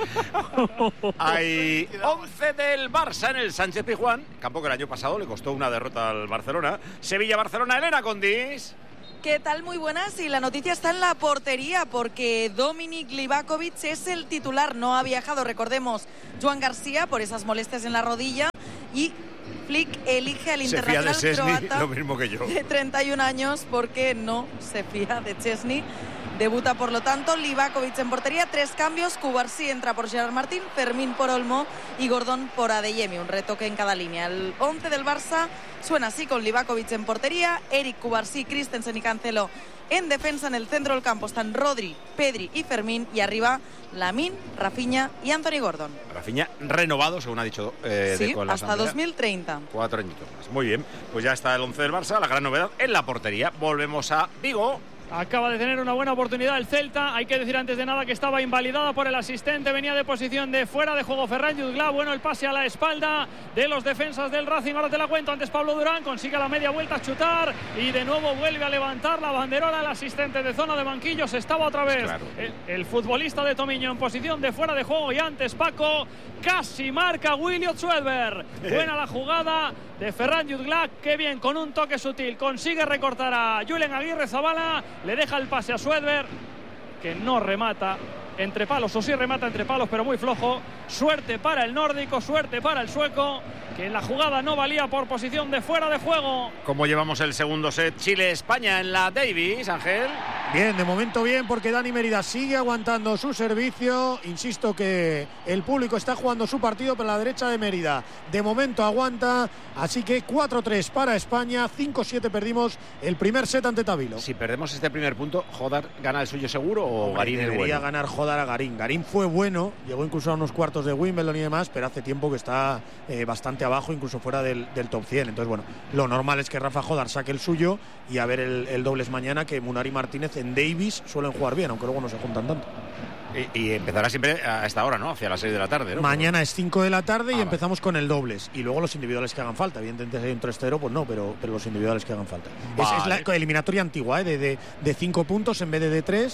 Hay once del Barça en el Sánchez Pizjuán, campo que el año pasado le costó una derrota al Barcelona. Sevilla-Barcelona, Elena Condis. ¿Qué tal? Muy buenas. Y la noticia está en la portería porque Dominik Livakovic es el titular. No ha viajado, recordemos, Joan García por esas molestias en la rodilla y Flick elige al internacional se fía de Szczesny, croata lo mismo que yo. de treinta y un años porque no se fía de Szczesny. Debuta, por lo tanto, Livakovic en portería. Tres cambios. Cubarsí entra por Gerard Martín, Fermín por Olmo y Gordón por Adeyemi. Un retoque en cada línea. El once del Barça suena así con Livakovic en portería, Eric, Cubarsí, Christensen y Cancelo en defensa. En el centro del campo están Rodri, Pedri y Fermín. Y arriba Lamine, Rafinha y Anthony Gordon. Rafinha renovado, según ha dicho eh, sí, Deco en la hasta asamblea. dos mil treinta. Cuatro añitos más. Muy bien. Pues ya está el once del Barça. La gran novedad en la portería. Volvemos a Vigo. Acaba de tener una buena oportunidad el Celta. Hay que decir antes de nada que estaba invalidada por el asistente. Venía de posición de fuera de juego Ferran Jutgla. Bueno, el pase a la espalda de los defensas del Racing. Ahora te la cuento. Antes Pablo Durán consigue a la media vuelta a chutar y de nuevo vuelve a levantar la banderola. El asistente de zona de banquillos estaba otra vez. Claro. El, el futbolista de Tomiño en posición de fuera de juego. Y antes Paco casi marca Williot Suelberg. Buena la jugada de Ferran Jutgla. Qué bien, con un toque sutil consigue recortar a Julen Aguirre Zabala. Le deja el pase a Suedberg, que no remata entre palos, o sí remata entre palos, pero muy flojo. Suerte para el nórdico, suerte para el sueco, que en la jugada no valía por posición de fuera de juego. ¿Cómo llevamos el segundo set? Chile-España en la Davis, Ángel. Bien, de momento bien, porque Dani Mérida sigue aguantando su servicio. Insisto que el público está jugando su partido por la derecha de Mérida. De momento aguanta, así que cuatro tres para España, cinco siete perdimos el primer set ante Tavilo. Si perdemos este primer punto, ¿Jodar gana el suyo seguro o Hombre, Garín es debería bueno? ganar Jodar a Garín. Garín fue bueno, llegó incluso a unos cuartos de Wimbledon y demás, pero hace tiempo que está eh, bastante abajo, incluso fuera del, del top cien. Entonces, bueno, lo normal es que Rafa Jodar saque el suyo y a ver el, el dobles mañana, que Munari Martínez en Davis suelen jugar bien, aunque luego no se juntan tanto. Y, y empezará siempre a esta hora, ¿no? Hacia las seis de la tarde, ¿no? Mañana es cinco de la tarde y Ah, empezamos con el dobles. Y luego los individuales que hagan falta. Evidentemente, si hay un tres cero, pues no, pero, pero los individuales que hagan falta. Es, es la eliminatoria antigua, ¿eh? de, de, de cinco puntos en vez de de tres.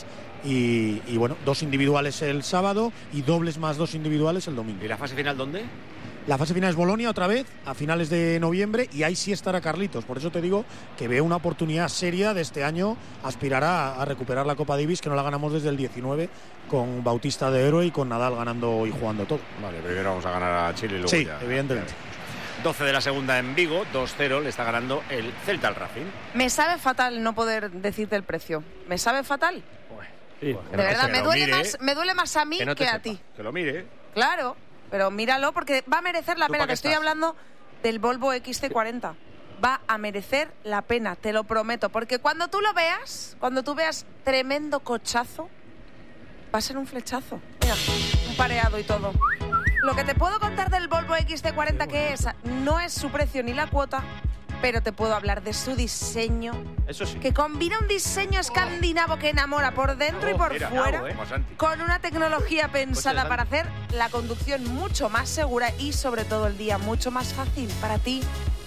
Y, y bueno, dos individuales el sábado y dobles más dos individuales el domingo. ¿Y la fase final dónde? La fase final es Bolonia otra vez, a finales de noviembre, y ahí sí estará Carlitos. Por eso te digo que veo una oportunidad seria de este año aspirar a, a recuperar la Copa Davis, que no la ganamos desde el diecinueve, con Bautista de héroe y con Nadal ganando y jugando todo. Vale, primero vamos a ganar a Chile y luego sí, ya. evidentemente. doce de la segunda en Vigo, dos cero, le está ganando el Celta al Racing. Me sabe fatal no poder decirte el precio. Me sabe fatal. Sí, de verdad, me duele, mire, más, me duele más a mí que, que, no que a sepa, ti. Que lo mire. Claro, pero míralo porque va a merecer la ¿Tú pena. pa' qué Te estoy estás? hablando del Volvo X C cuarenta. Va a merecer la pena, te lo prometo. Porque cuando tú lo veas, cuando tú veas tremendo cochazo, va a ser un flechazo. Mira, un pareado y todo. Lo que te puedo contar del Volvo X C cuarenta que es, no es su precio ni la cuota, pero te puedo hablar de su diseño. Eso sí. Que combina un diseño escandinavo que enamora por dentro Oh, y por mira, fuera, bravo, eh. Como Santi. con una tecnología pensada Coche de para hacer la conducción mucho más segura y sobre todo el día mucho más fácil para ti.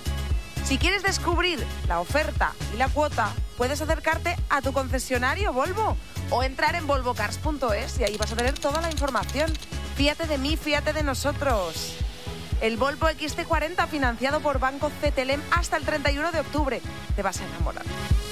Si quieres descubrir la oferta y la cuota, puedes acercarte a tu concesionario Volvo o entrar en volvo cars punto es y ahí vas a tener toda la información. Fíate de mí, fíate de nosotros. El Volvo X C cuarenta financiado por Banco C T L E M hasta el treinta y uno de octubre. Te vas a enamorar.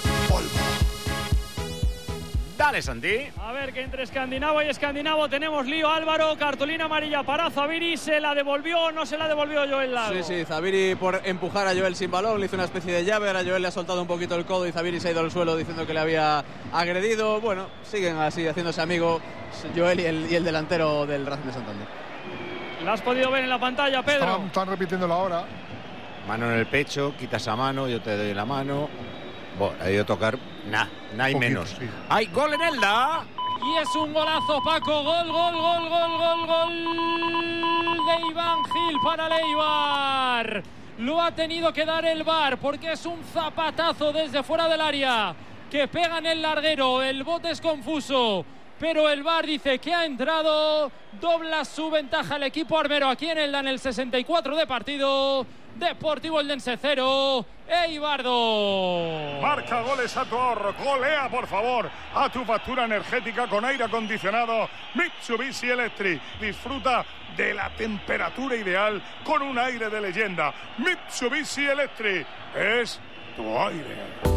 Dale, Santi. A ver, que entre escandinavo y escandinavo tenemos lío. Álvaro, cartulina amarilla para Zaviri. ¿Se la devolvió o no se la devolvió Joel Lago? Sí, sí, Zaviri por empujar a Joel sin balón, le hizo una especie de llave, ahora Joel le ha soltado un poquito el codo y Zaviri se ha ido al suelo diciendo que le había agredido. Bueno, siguen así haciéndose amigos Joel y el, y el delantero del Racing de Santander. La has podido ver en la pantalla, Pedro. Están, están repitiendo la hora. Mano en el pecho, quitas a mano, yo te doy la mano. Bueno, ha ido a tocar nada, nada y menos. Sí. ¡Hay gol en Elda! Y es un golazo, Paco. Gol, gol, gol, gol, gol, gol de Iván Gil para Leibar. Lo ha tenido que dar el V A R porque es un zapatazo desde fuera del área que pega en el larguero. El bote es confuso, pero el V A R dice que ha entrado. Dobla su ventaja el equipo armero aquí en Elda en el sesenta y cuatro de partido. Deportivo Eldense cero, Eibar dos. Marca goles a tu ahorro, golea por favor a tu factura energética con aire acondicionado Mitsubishi Electric. Disfruta de la temperatura ideal con un aire de leyenda. Mitsubishi Electric es tu aire.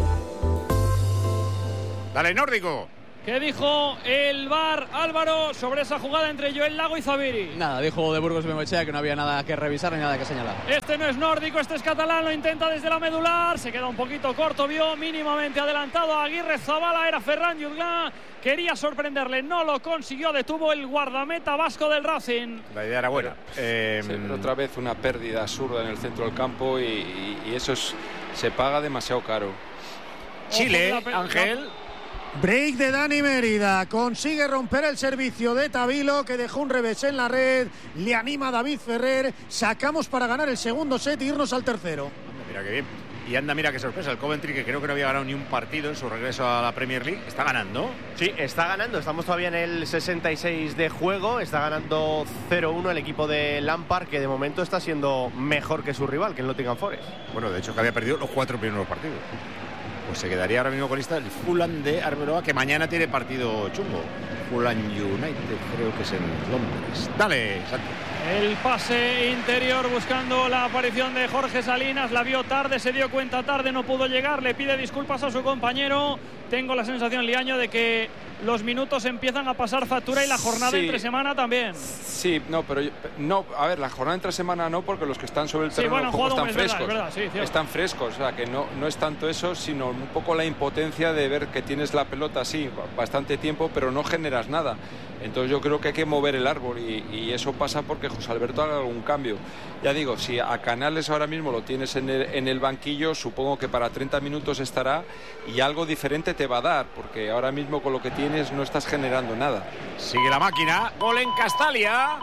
Dale, nórdico. ¿Qué dijo el V A R, Álvaro, sobre esa jugada entre Joel Lago y Zaviri? Nada, dijo de Burgos Bengoechea que no había nada que revisar ni nada que señalar. Este no es nórdico, este es catalán, lo intenta desde la medular, se queda un poquito corto, vio mínimamente adelantado a Aguirre Zabala, era Ferran Jutgla, quería sorprenderle, no lo consiguió, detuvo el guardameta vasco del Racing. La idea era buena. Pero, eh, sí, pero otra vez una pérdida absurda en el centro del campo y, y, y eso es, se paga demasiado caro. Chile, Ángel. Break de Dani Mérida, consigue romper el servicio de Tavilo que dejó un revés en la red, le anima a David Ferrer, sacamos para ganar el segundo set e irnos al tercero. Mira qué bien, y anda, mira qué sorpresa, el Coventry, que creo que no había ganado ni un partido en su regreso a la Premier League, está ganando. Sí, está ganando, estamos todavía en el sesenta y seis de juego, está ganando cero uno el equipo de Lampard, que de momento está siendo mejor que su rival, que el Nottingham Forest. Bueno, de hecho que había perdido los cuatro primeros partidos. Pues se quedaría ahora mismo con lista el Fulham de Arbeloa, que mañana tiene partido chungo. Fulham United, creo que es en Londres. Dale, Santi. El pase interior buscando la aparición de Jorge Salinas, la vio tarde, se dio cuenta tarde, no pudo llegar, le pide disculpas a su compañero. Tengo la sensación, Liaño, de que los minutos empiezan a pasar factura y la jornada sí. entre semana también. Sí, no, pero yo, no, a ver, la jornada entre semana no, porque los que están sobre el terreno sí, bueno, juego están es frescos. Verdad, es verdad, sí, están frescos, o sea, que no, no es tanto eso, sino un poco la impotencia de ver que tienes la pelota así bastante tiempo, pero no generas nada. Entonces yo creo que hay que mover el árbol y, y eso pasa porque José Alberto haga algún cambio. Ya digo, si a Canales ahora mismo lo tienes en el, en el banquillo, supongo que para treinta minutos estará y algo diferente te va a dar, porque ahora mismo con lo que tienes no estás generando nada. Sigue la máquina, gol en Castalia.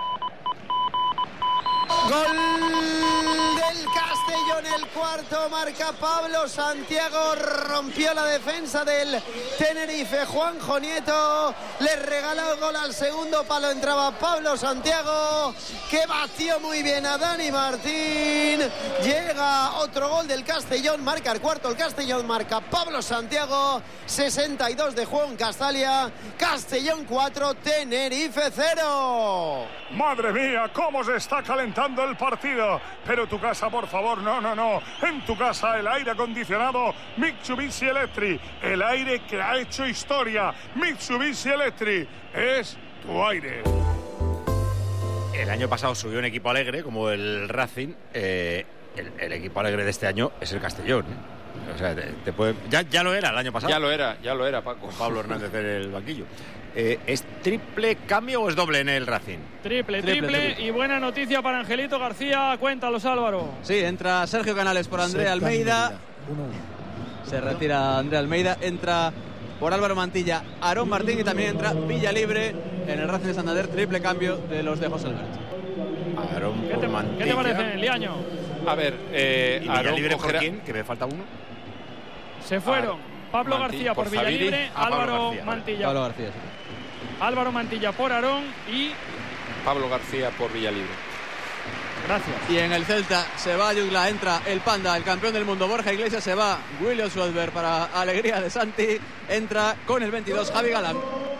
Gol del Castellón, el cuarto, marca Pablo Santiago, rompió la defensa del Tenerife, Juanjo Nieto, le regaló el gol al segundo palo, entraba Pablo Santiago, que batió muy bien a Dani Martín, llega otro gol del Castellón, marca el cuarto el Castellón, marca Pablo Santiago, sesenta y dos de juego en Castalia, Castellón cuatro, Tenerife cero. Madre mía, cómo se está calentando el partido, pero tu casa, por favor, no, no, no, en tu casa el aire acondicionado Mitsubishi Electric, el aire que ha hecho historia, Mitsubishi Electric, es tu aire. El año pasado subió un equipo alegre como el Racing, eh, el, el equipo alegre de este año es el Castellón, ¿eh? O sea, te, te puede... ya, ya lo era el año pasado. Ya lo era, ya lo era, Paco. Pablo Hernández en el banquillo. Eh, ¿Es triple cambio o es doble en el Racing? Triple, triple, triple, triple. Y buena noticia para Angelito García. Cuéntalos, Álvaro. Sí, entra Sergio Canales por Andrea Almeida. Se retira Andrea Almeida. Entra por Álvaro Mantilla Aarón Martín y también entra Villalibre en el Racing de Santander. Triple cambio de los de José Alberto. Aarón ¿Qué, te, Mantilla. ¿Qué te parece, Liaño? A ver, eh, ¿y Villalibre por quién? Que me falta uno. Se fueron. Ah, Pablo Mantilla, García por, por Villalibre, ah, Álvaro García, Mantilla. Pablo García, sí. Álvaro Mantilla por Aarón y Pablo García por Villalibre. Gracias. Y en el Celta se va Yugla, entra el Panda, el campeón del mundo Borja Iglesias, se va William Schwarber para alegría de Santi, entra con el veintidós Javi Galán.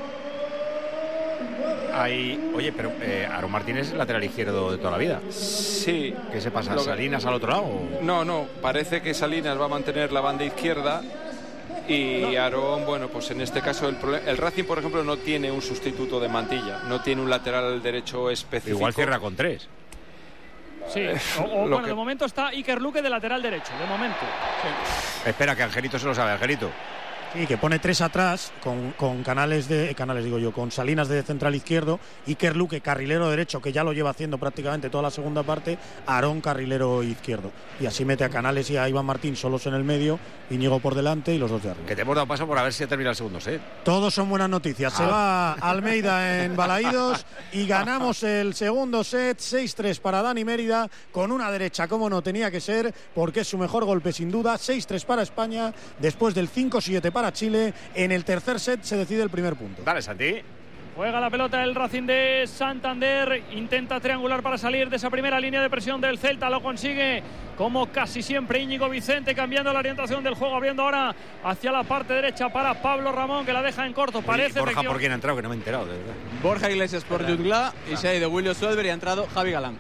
Ahí, oye, pero eh, Aarón Martínez es lateral izquierdo de toda la vida. Sí. ¿Qué se pasa? Lo ¿Salinas al otro lado? No, no, parece que Salinas va a mantener la banda izquierda. Y Aarón, bueno, pues en este caso el, el Racing, por ejemplo, no tiene un sustituto de Mantilla, no tiene un lateral derecho específico. Igual cierra con tres. Sí, o, o bueno, que... de momento está Iker Luque de lateral derecho, de momento. Sí. Espera, que Angelito se lo sabe, Angelito. Sí, que pone tres atrás con, con canales de canales digo yo, con Salinas de central izquierdo, Iker Luque carrilero derecho, que ya lo lleva haciendo prácticamente toda la segunda parte, Aarón carrilero izquierdo. Y así mete a Canales y a Iván Martín solos en el medio, Íñigo por delante y los dos de arriba. Que te hemos dado paso por a ver si ha terminado el segundo set. Todos son buenas noticias. Se va Almeida en Balaídos y ganamos el segundo set, seis tres para Dani Mérida, con una derecha como no tenía que ser, porque es su mejor golpe sin duda. Seis tres para España, después del cinco siete para Chile. En el tercer set se decide el primer punto. Dale, Santi. Juega la pelota el Racing de Santander, intenta triangular para salir de esa primera línea de presión del Celta, lo consigue como casi siempre Íñigo Vicente, cambiando la orientación del juego, abriendo ahora hacia la parte derecha para Pablo Ramón, que la deja en corto. Parece Borja, ¿por quién ha entrado? Que no me he enterado, de verdad. Borja Iglesias por Jutgla y se ha ido William Suelver y ha entrado Javi Galán.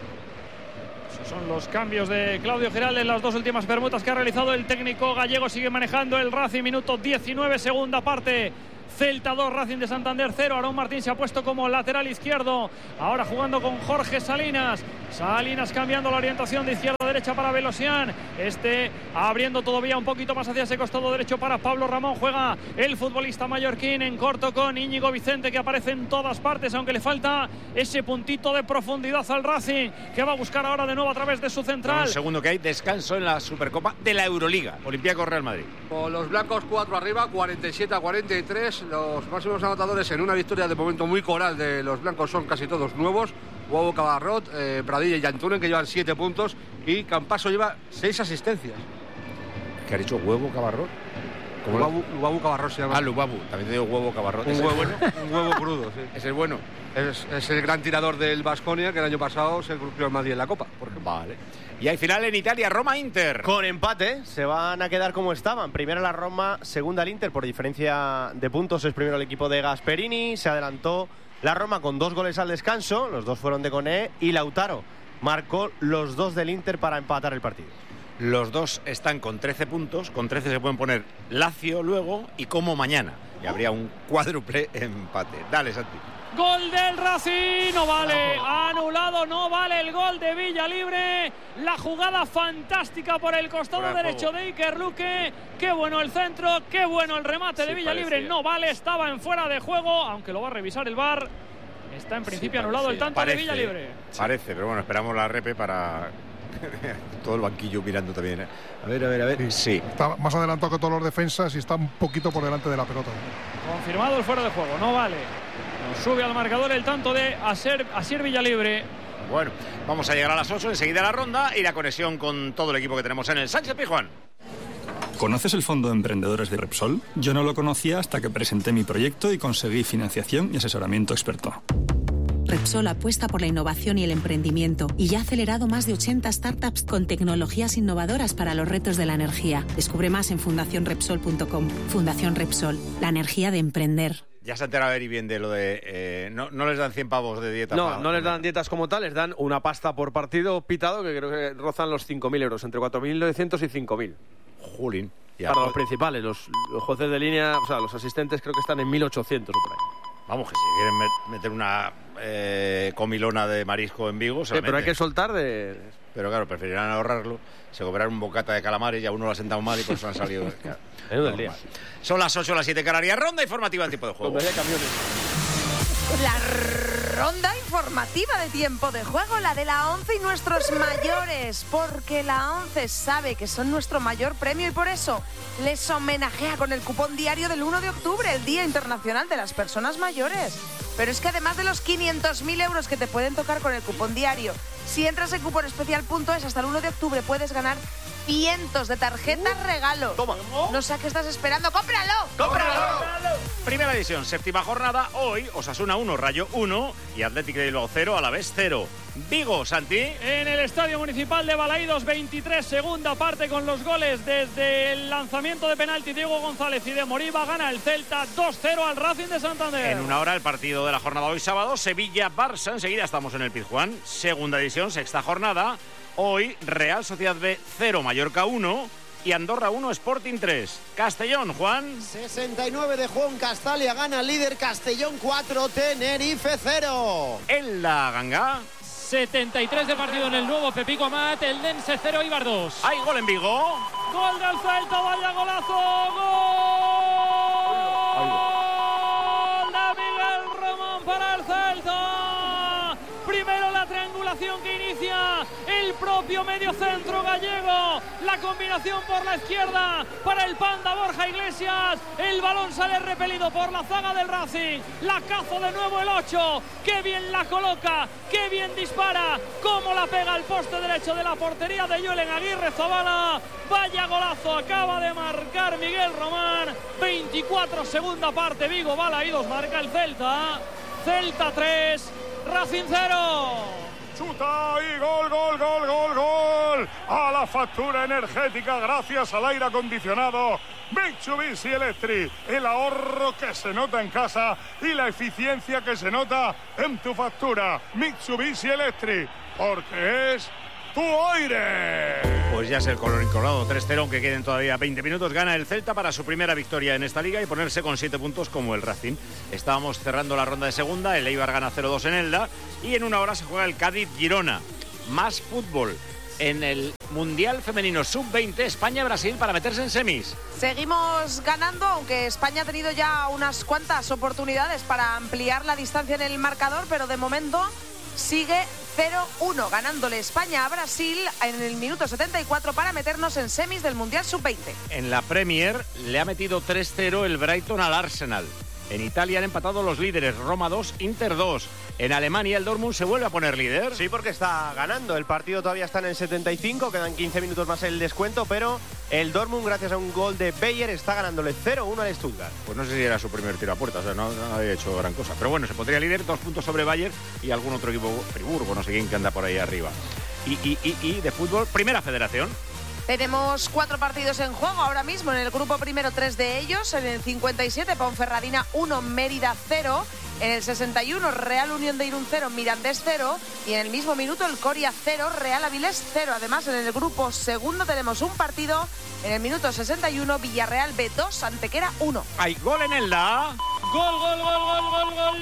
Esos son los cambios de Claudio Giralde en las dos últimas permutas que ha realizado el técnico gallego. Sigue manejando el Racing, minuto diecinueve, segunda parte. Celta dos, Racing de Santander cero. Aarón Martín se ha puesto como lateral izquierdo. Ahora jugando con Jorge Salinas. Salinas cambiando la orientación de izquierda a derecha para Velosian. Este abriendo todavía un poquito más hacia ese costado derecho para Pablo Ramón. Juega el futbolista mallorquín en corto con Íñigo Vicente, que aparece en todas partes, aunque le falta ese puntito de profundidad al Racing, que va a buscar ahora de nuevo a través de su central. Un segundo que hay descanso en la Supercopa de la Euroliga. Olympiacos Real Madrid. Con los blancos cuatro arriba, cuarenta y siete a cuarenta y tres. Los máximos anotadores en una victoria de momento muy coral de los blancos son casi todos nuevos. Guau Cabarrot, eh, Pradilla y Yantunen, que llevan siete puntos, y Campaso lleva seis asistencias. ¿Qué ha dicho Huevo Cabarrot? Lubabu, Lubabu Cabarrot se llama. Ah, Lubabu, también te digo Huevo Cabarrot. Un ¿Es huevo, bueno? un huevo crudo, sí. ¿Es el bueno? Es, es el gran tirador del Baskonia, que el año pasado se cumplió en Madrid en la Copa. Por ejemplo. Vale. Y hay final en Italia, Roma-Inter. Con empate, se van a quedar como estaban. Primero la Roma, segunda el Inter. Por diferencia de puntos es primero el equipo de Gasperini. Se adelantó la Roma con dos goles al descanso. Los dos fueron de Koné y Lautaro marcó los dos del Inter para empatar el partido. Los dos están con trece puntos. Con trece se pueden poner Lazio luego y Como mañana. Y habría un cuádruple empate. Dale, Santi. Gol del Racing, no vale, anulado, no vale el gol de Villalibre. La jugada fantástica por el costado Fuera de derecho juego. de Iker Luque. Qué bueno el centro, qué bueno el remate Sí, de Villalibre. parecía. No vale, estaba en fuera de juego, aunque lo va a revisar el V A R. Está en principio Sí, anulado el tanto parece, de Villalibre. Parece, pero bueno, esperamos la repe para todo el banquillo mirando también. ¿eh? A ver, a ver, a ver. Sí. Está más adelantado que todos los defensas y está un poquito por delante de la pelota. Confirmado el fuera de juego, no vale. Nos sube al marcador el tanto de Asier, Asier Villalibre. Bueno, vamos a llegar a las ocho, enseguida la ronda y la conexión con todo el equipo que tenemos en el Sánchez Pizjuán. ¿Conoces el Fondo de Emprendedores de Repsol? Yo no lo conocía hasta que presenté mi proyecto y conseguí financiación y asesoramiento experto. Repsol apuesta por la innovación y el emprendimiento y ya ha acelerado más de ochenta startups con tecnologías innovadoras para los retos de la energía. Descubre más en fundación repsol punto com. Fundación Repsol, la energía de emprender. Ya se ha enterado Eri bien de lo de... Eh, no, no les dan cien pavos de dieta. No, para, no les dan dietas como tal, les dan una pasta por partido pitado que creo que rozan los cinco mil euros, entre cuatro mil novecientos y cinco mil. Julín. Ya, para los principales, los, los jueces de línea, o sea, los asistentes creo que están en mil ochocientos o por ahí. Vamos, que si quieren met- meter una eh, comilona de marisco en Vigo, se Sí, la pero hay meten. que soltar de... Pero claro, preferirán ahorrarlo, se cobrarán un bocata de calamares y a uno lo ha sentado mal y por eso han salido. Claro, Menudo el día. normal. Son las ocho, las siete Canarias. Ronda informativa en tiempo de juego. Donde haya camiones. La ronda informativa de tiempo de juego, la de la ONCE y nuestros mayores, porque la ONCE sabe que son nuestro mayor premio y por eso les homenajea con el cupón diario del uno de octubre, el Día Internacional de las Personas Mayores. Pero es que además de los quinientos mil euros que te pueden tocar con el cupón diario, si entras en cuponespecial punto es hasta el uno de octubre puedes ganar cientos de tarjetas regalo. Toma. No sé a qué estás esperando, ¡cómpralo! ¡Cómpralo! Primera edición, séptima jornada. Hoy, Osasuna uno, Rayo uno y Atlético de Bilbao cero, Alavés cero. Vigo, Santi. En el Estadio Municipal de Balaídos, veintitrés, segunda parte con los goles desde el lanzamiento de penalti Diego González y de Moriba. Gana el Celta dos cero al Racing de Santander. En una hora el partido de la jornada hoy sábado, Sevilla-Barça. Enseguida estamos en el Pizjuán. Segunda edición, sexta jornada. Hoy Real Sociedad B cero, Mallorca uno y Andorra uno, Sporting tres. Castellón, Juan. sesenta y nueve de Juan Castalia, gana el líder Castellón cuatro, Tenerife cero. En la Ganga. setenta y tres de partido en el nuevo Pepico Amat, el Dense cero, Eibar dos. Hay gol en Vigo. Gol del Celta, vaya golazo, gol combinación que inicia el propio mediocentro gallego. La combinación por la izquierda para el Panda Borja Iglesias. El balón sale repelido por la zaga del Racing. La caza de nuevo el ocho. Qué bien la coloca, qué bien dispara, cómo la pega al poste derecho de la portería de Julen Aguirre Zabala. Vaya golazo acaba de marcar Miguel Román. veinticuatro segunda parte, Vigo Balaídos marca el Celta. Celta tres, Racing cero. Chuta y gol, gol, gol, gol, gol. A la factura energética gracias al aire acondicionado Mitsubishi Electric. El ahorro que se nota en casa y la eficiencia que se nota en tu factura. Mitsubishi Electric, porque es tu aire. Pues ya es el colorín colorado, tres cero, aunque queden todavía veinte minutos. Gana el Celta para su primera victoria en esta liga y ponerse con siete puntos como el Racing. Estábamos cerrando la ronda de segunda, el Eibar gana cero dos en Elda y en una hora se juega el Cádiz-Girona. Más fútbol en el Mundial Femenino sub veinte, España-Brasil para meterse en semis. Seguimos ganando, aunque España ha tenido ya unas cuantas oportunidades para ampliar la distancia en el marcador, pero de momento sigue cero uno, ganándole España a Brasil en el minuto setenta y cuatro para meternos en semis del Mundial sub veinte. En la Premier le ha metido tres cero el Brighton al Arsenal. En Italia han empatado los líderes, Roma dos, Inter dos. En Alemania el Dortmund se vuelve a poner líder. Sí, porque está ganando. El partido todavía está en el setenta y cinco, quedan quince minutos más el descuento, pero el Dortmund, gracias a un gol de Bayer, está ganándole cero uno al Stuttgart. Pues no sé si era su primer tiro a puerta, o sea, no, no había hecho gran cosa. Pero bueno, se pondría líder, dos puntos sobre Bayer y algún otro equipo, Friburgo, no sé quién, que anda por ahí arriba. Y, y, y, y de fútbol, primera federación. Tenemos cuatro partidos en juego ahora mismo. En el grupo primero, tres de ellos. En el cincuenta y siete, Ponferradina uno, Mérida cero. En el sesenta y uno, Real Unión de Irún cero, Mirandés cero. Y en el mismo minuto, el Coria cero, Real Avilés cero. Además, en el grupo segundo tenemos un partido. En el minuto sesenta y uno, Villarreal B dos, Antequera uno. Hay gol en el La. Gol, gol, gol, gol, gol, gol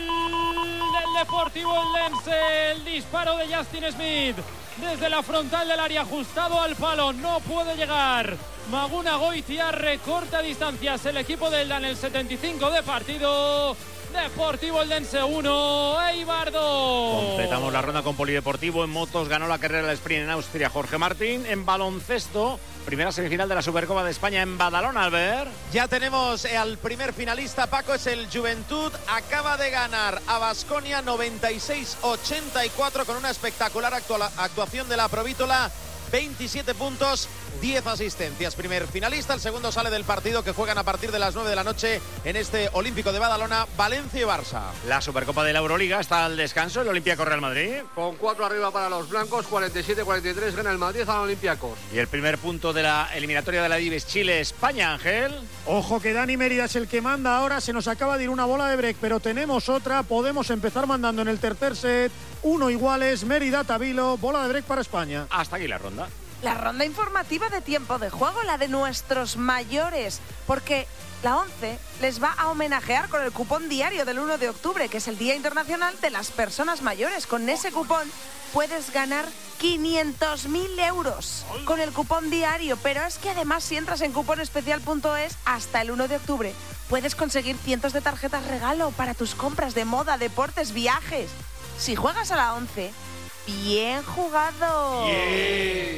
del Deportivo Eldense. El disparo de Justin Smith desde la frontal del área, ajustado al palo, no puede llegar. Maguna Goitia recorta distancias el equipo del Elda en el setenta y cinco de partido. Deportivo Eldense uno, Eibar dos. Completamos la ronda con polideportivo. En motos ganó la carrera del sprint en Austria Jorge Martín. En baloncesto, primera semifinal de la Supercopa de España en Badalona, Albert. Ya tenemos al primer finalista, Paco, es el Juventud. Acaba de ganar a Baskonia noventa y seis ochenta y cuatro con una espectacular actuación de la Provítola. veintisiete puntos, diez asistencias. Primer finalista, el segundo sale del partido que juegan a partir de las nueve de la noche en este Olímpico de Badalona, Valencia y Barça. La Supercopa de la Euroliga está al descanso, el Olympiacos Real Madrid. Con cuatro arriba para los blancos, cuarenta y siete cuarenta y tres gana el Madrid al Olympiacos. Y el primer punto de la eliminatoria de la Dives Chile-España, Ángel. Ojo que Dani Mérida es el que manda ahora, se nos acaba de ir una bola de break, pero tenemos otra, podemos empezar mandando en el tercer set. Uno iguales, Mérida, Tabilo, bola de break para España. Hasta aquí la ronda. La ronda informativa de tiempo de juego, la de nuestros mayores, porque la ONCE les va a homenajear con el cupón diario del uno de octubre, que es el Día Internacional de las Personas Mayores. Con ese cupón puedes ganar quinientos mil euros con el cupón diario, pero es que además si entras en cuponespecial punto es hasta el uno de octubre puedes conseguir cientos de tarjetas regalo para tus compras de moda, deportes, viajes. Si juegas a la ONCE, bien jugado. Yeah.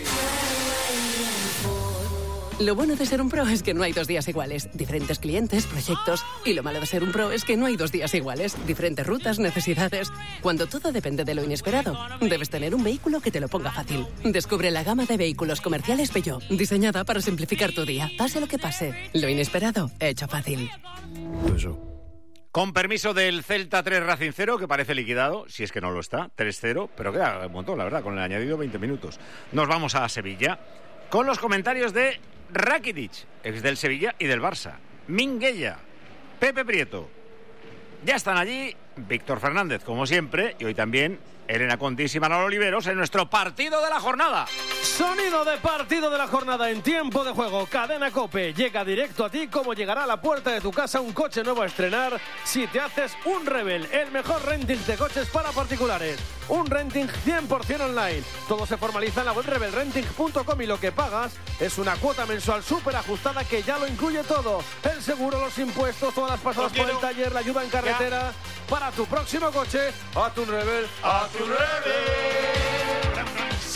Lo bueno de ser un pro es que no hay dos días iguales. Diferentes clientes, proyectos. Y lo malo de ser un pro es que no hay dos días iguales. Diferentes rutas, necesidades. Cuando todo depende de lo inesperado, debes tener un vehículo que te lo ponga fácil. Descubre la gama de vehículos comerciales Peugeot, diseñada para simplificar tu día. Pase lo que pase, lo inesperado, hecho fácil. Eso. Con permiso del Celta tres Racing cero, que parece liquidado, si es que no lo está, tres cero, pero queda un montón, la verdad, con el añadido veinte minutos. Nos vamos a Sevilla con los comentarios de Rakitic, ex del Sevilla y del Barça, Minguella, Pepe Prieto. Ya están allí Víctor Fernández, como siempre, y hoy también Elena Contis y Manolo Oliveros en nuestro partido de la jornada. Sonido de partido de la jornada en tiempo de juego. Cadena COPE llega directo a ti como llegará a la puerta de tu casa un coche nuevo a estrenar si te haces un Rebel, el mejor renting de coches para particulares. Un renting cien por ciento online. Todo se formaliza en la web rebel renting punto com y lo que pagas es una cuota mensual súper ajustada que ya lo incluye todo. El seguro, los impuestos, todas las pasadas por el taller, la ayuda en carretera. Ya. Para tu próximo coche, haz un Rebel, haz un Rebel.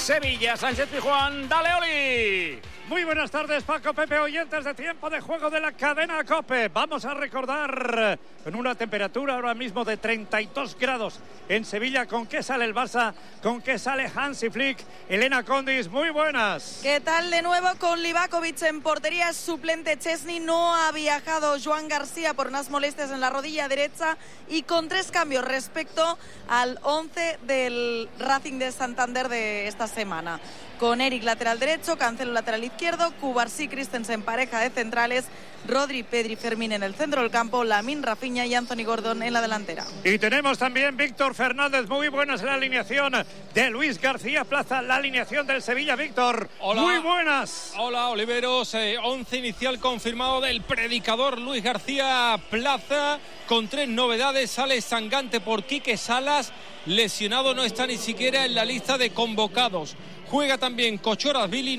Sevilla, Sánchez Pizjuán, dale Oli. Muy buenas tardes, Paco, Pepe, oyentes de Tiempo de Juego de la cadena COPE. Vamos a recordar con una temperatura ahora mismo de treinta y dos grados en Sevilla. ¿Con qué sale el Barça? ¿Con qué sale Hansi Flick? Elena Condis, muy buenas. ¿Qué tal de nuevo con Livakovic en portería? Es suplente Chesney, no ha viajado Joan García por unas molestias en la rodilla derecha y con tres cambios respecto al once del Racing de Santander de esta semana. Con Eric lateral derecho, Cancelo lateral izquierdo, Cubarsí, Christensen pareja de centrales, Rodri, Pedri, Fermín en el centro del campo, Lamine, Rafinha y Anthony Gordon en la delantera. Y tenemos también Víctor Fernández, muy buenas en la alineación de Luis García Plaza, la alineación del Sevilla. Víctor, hola, muy buenas. Hola Oliveros, eh, once inicial confirmado del predicador Luis García Plaza, con tres novedades. Sale Sangante por Quique Salas, lesionado, no está ni siquiera en la lista de convocados. Juega también Cochoras Billy.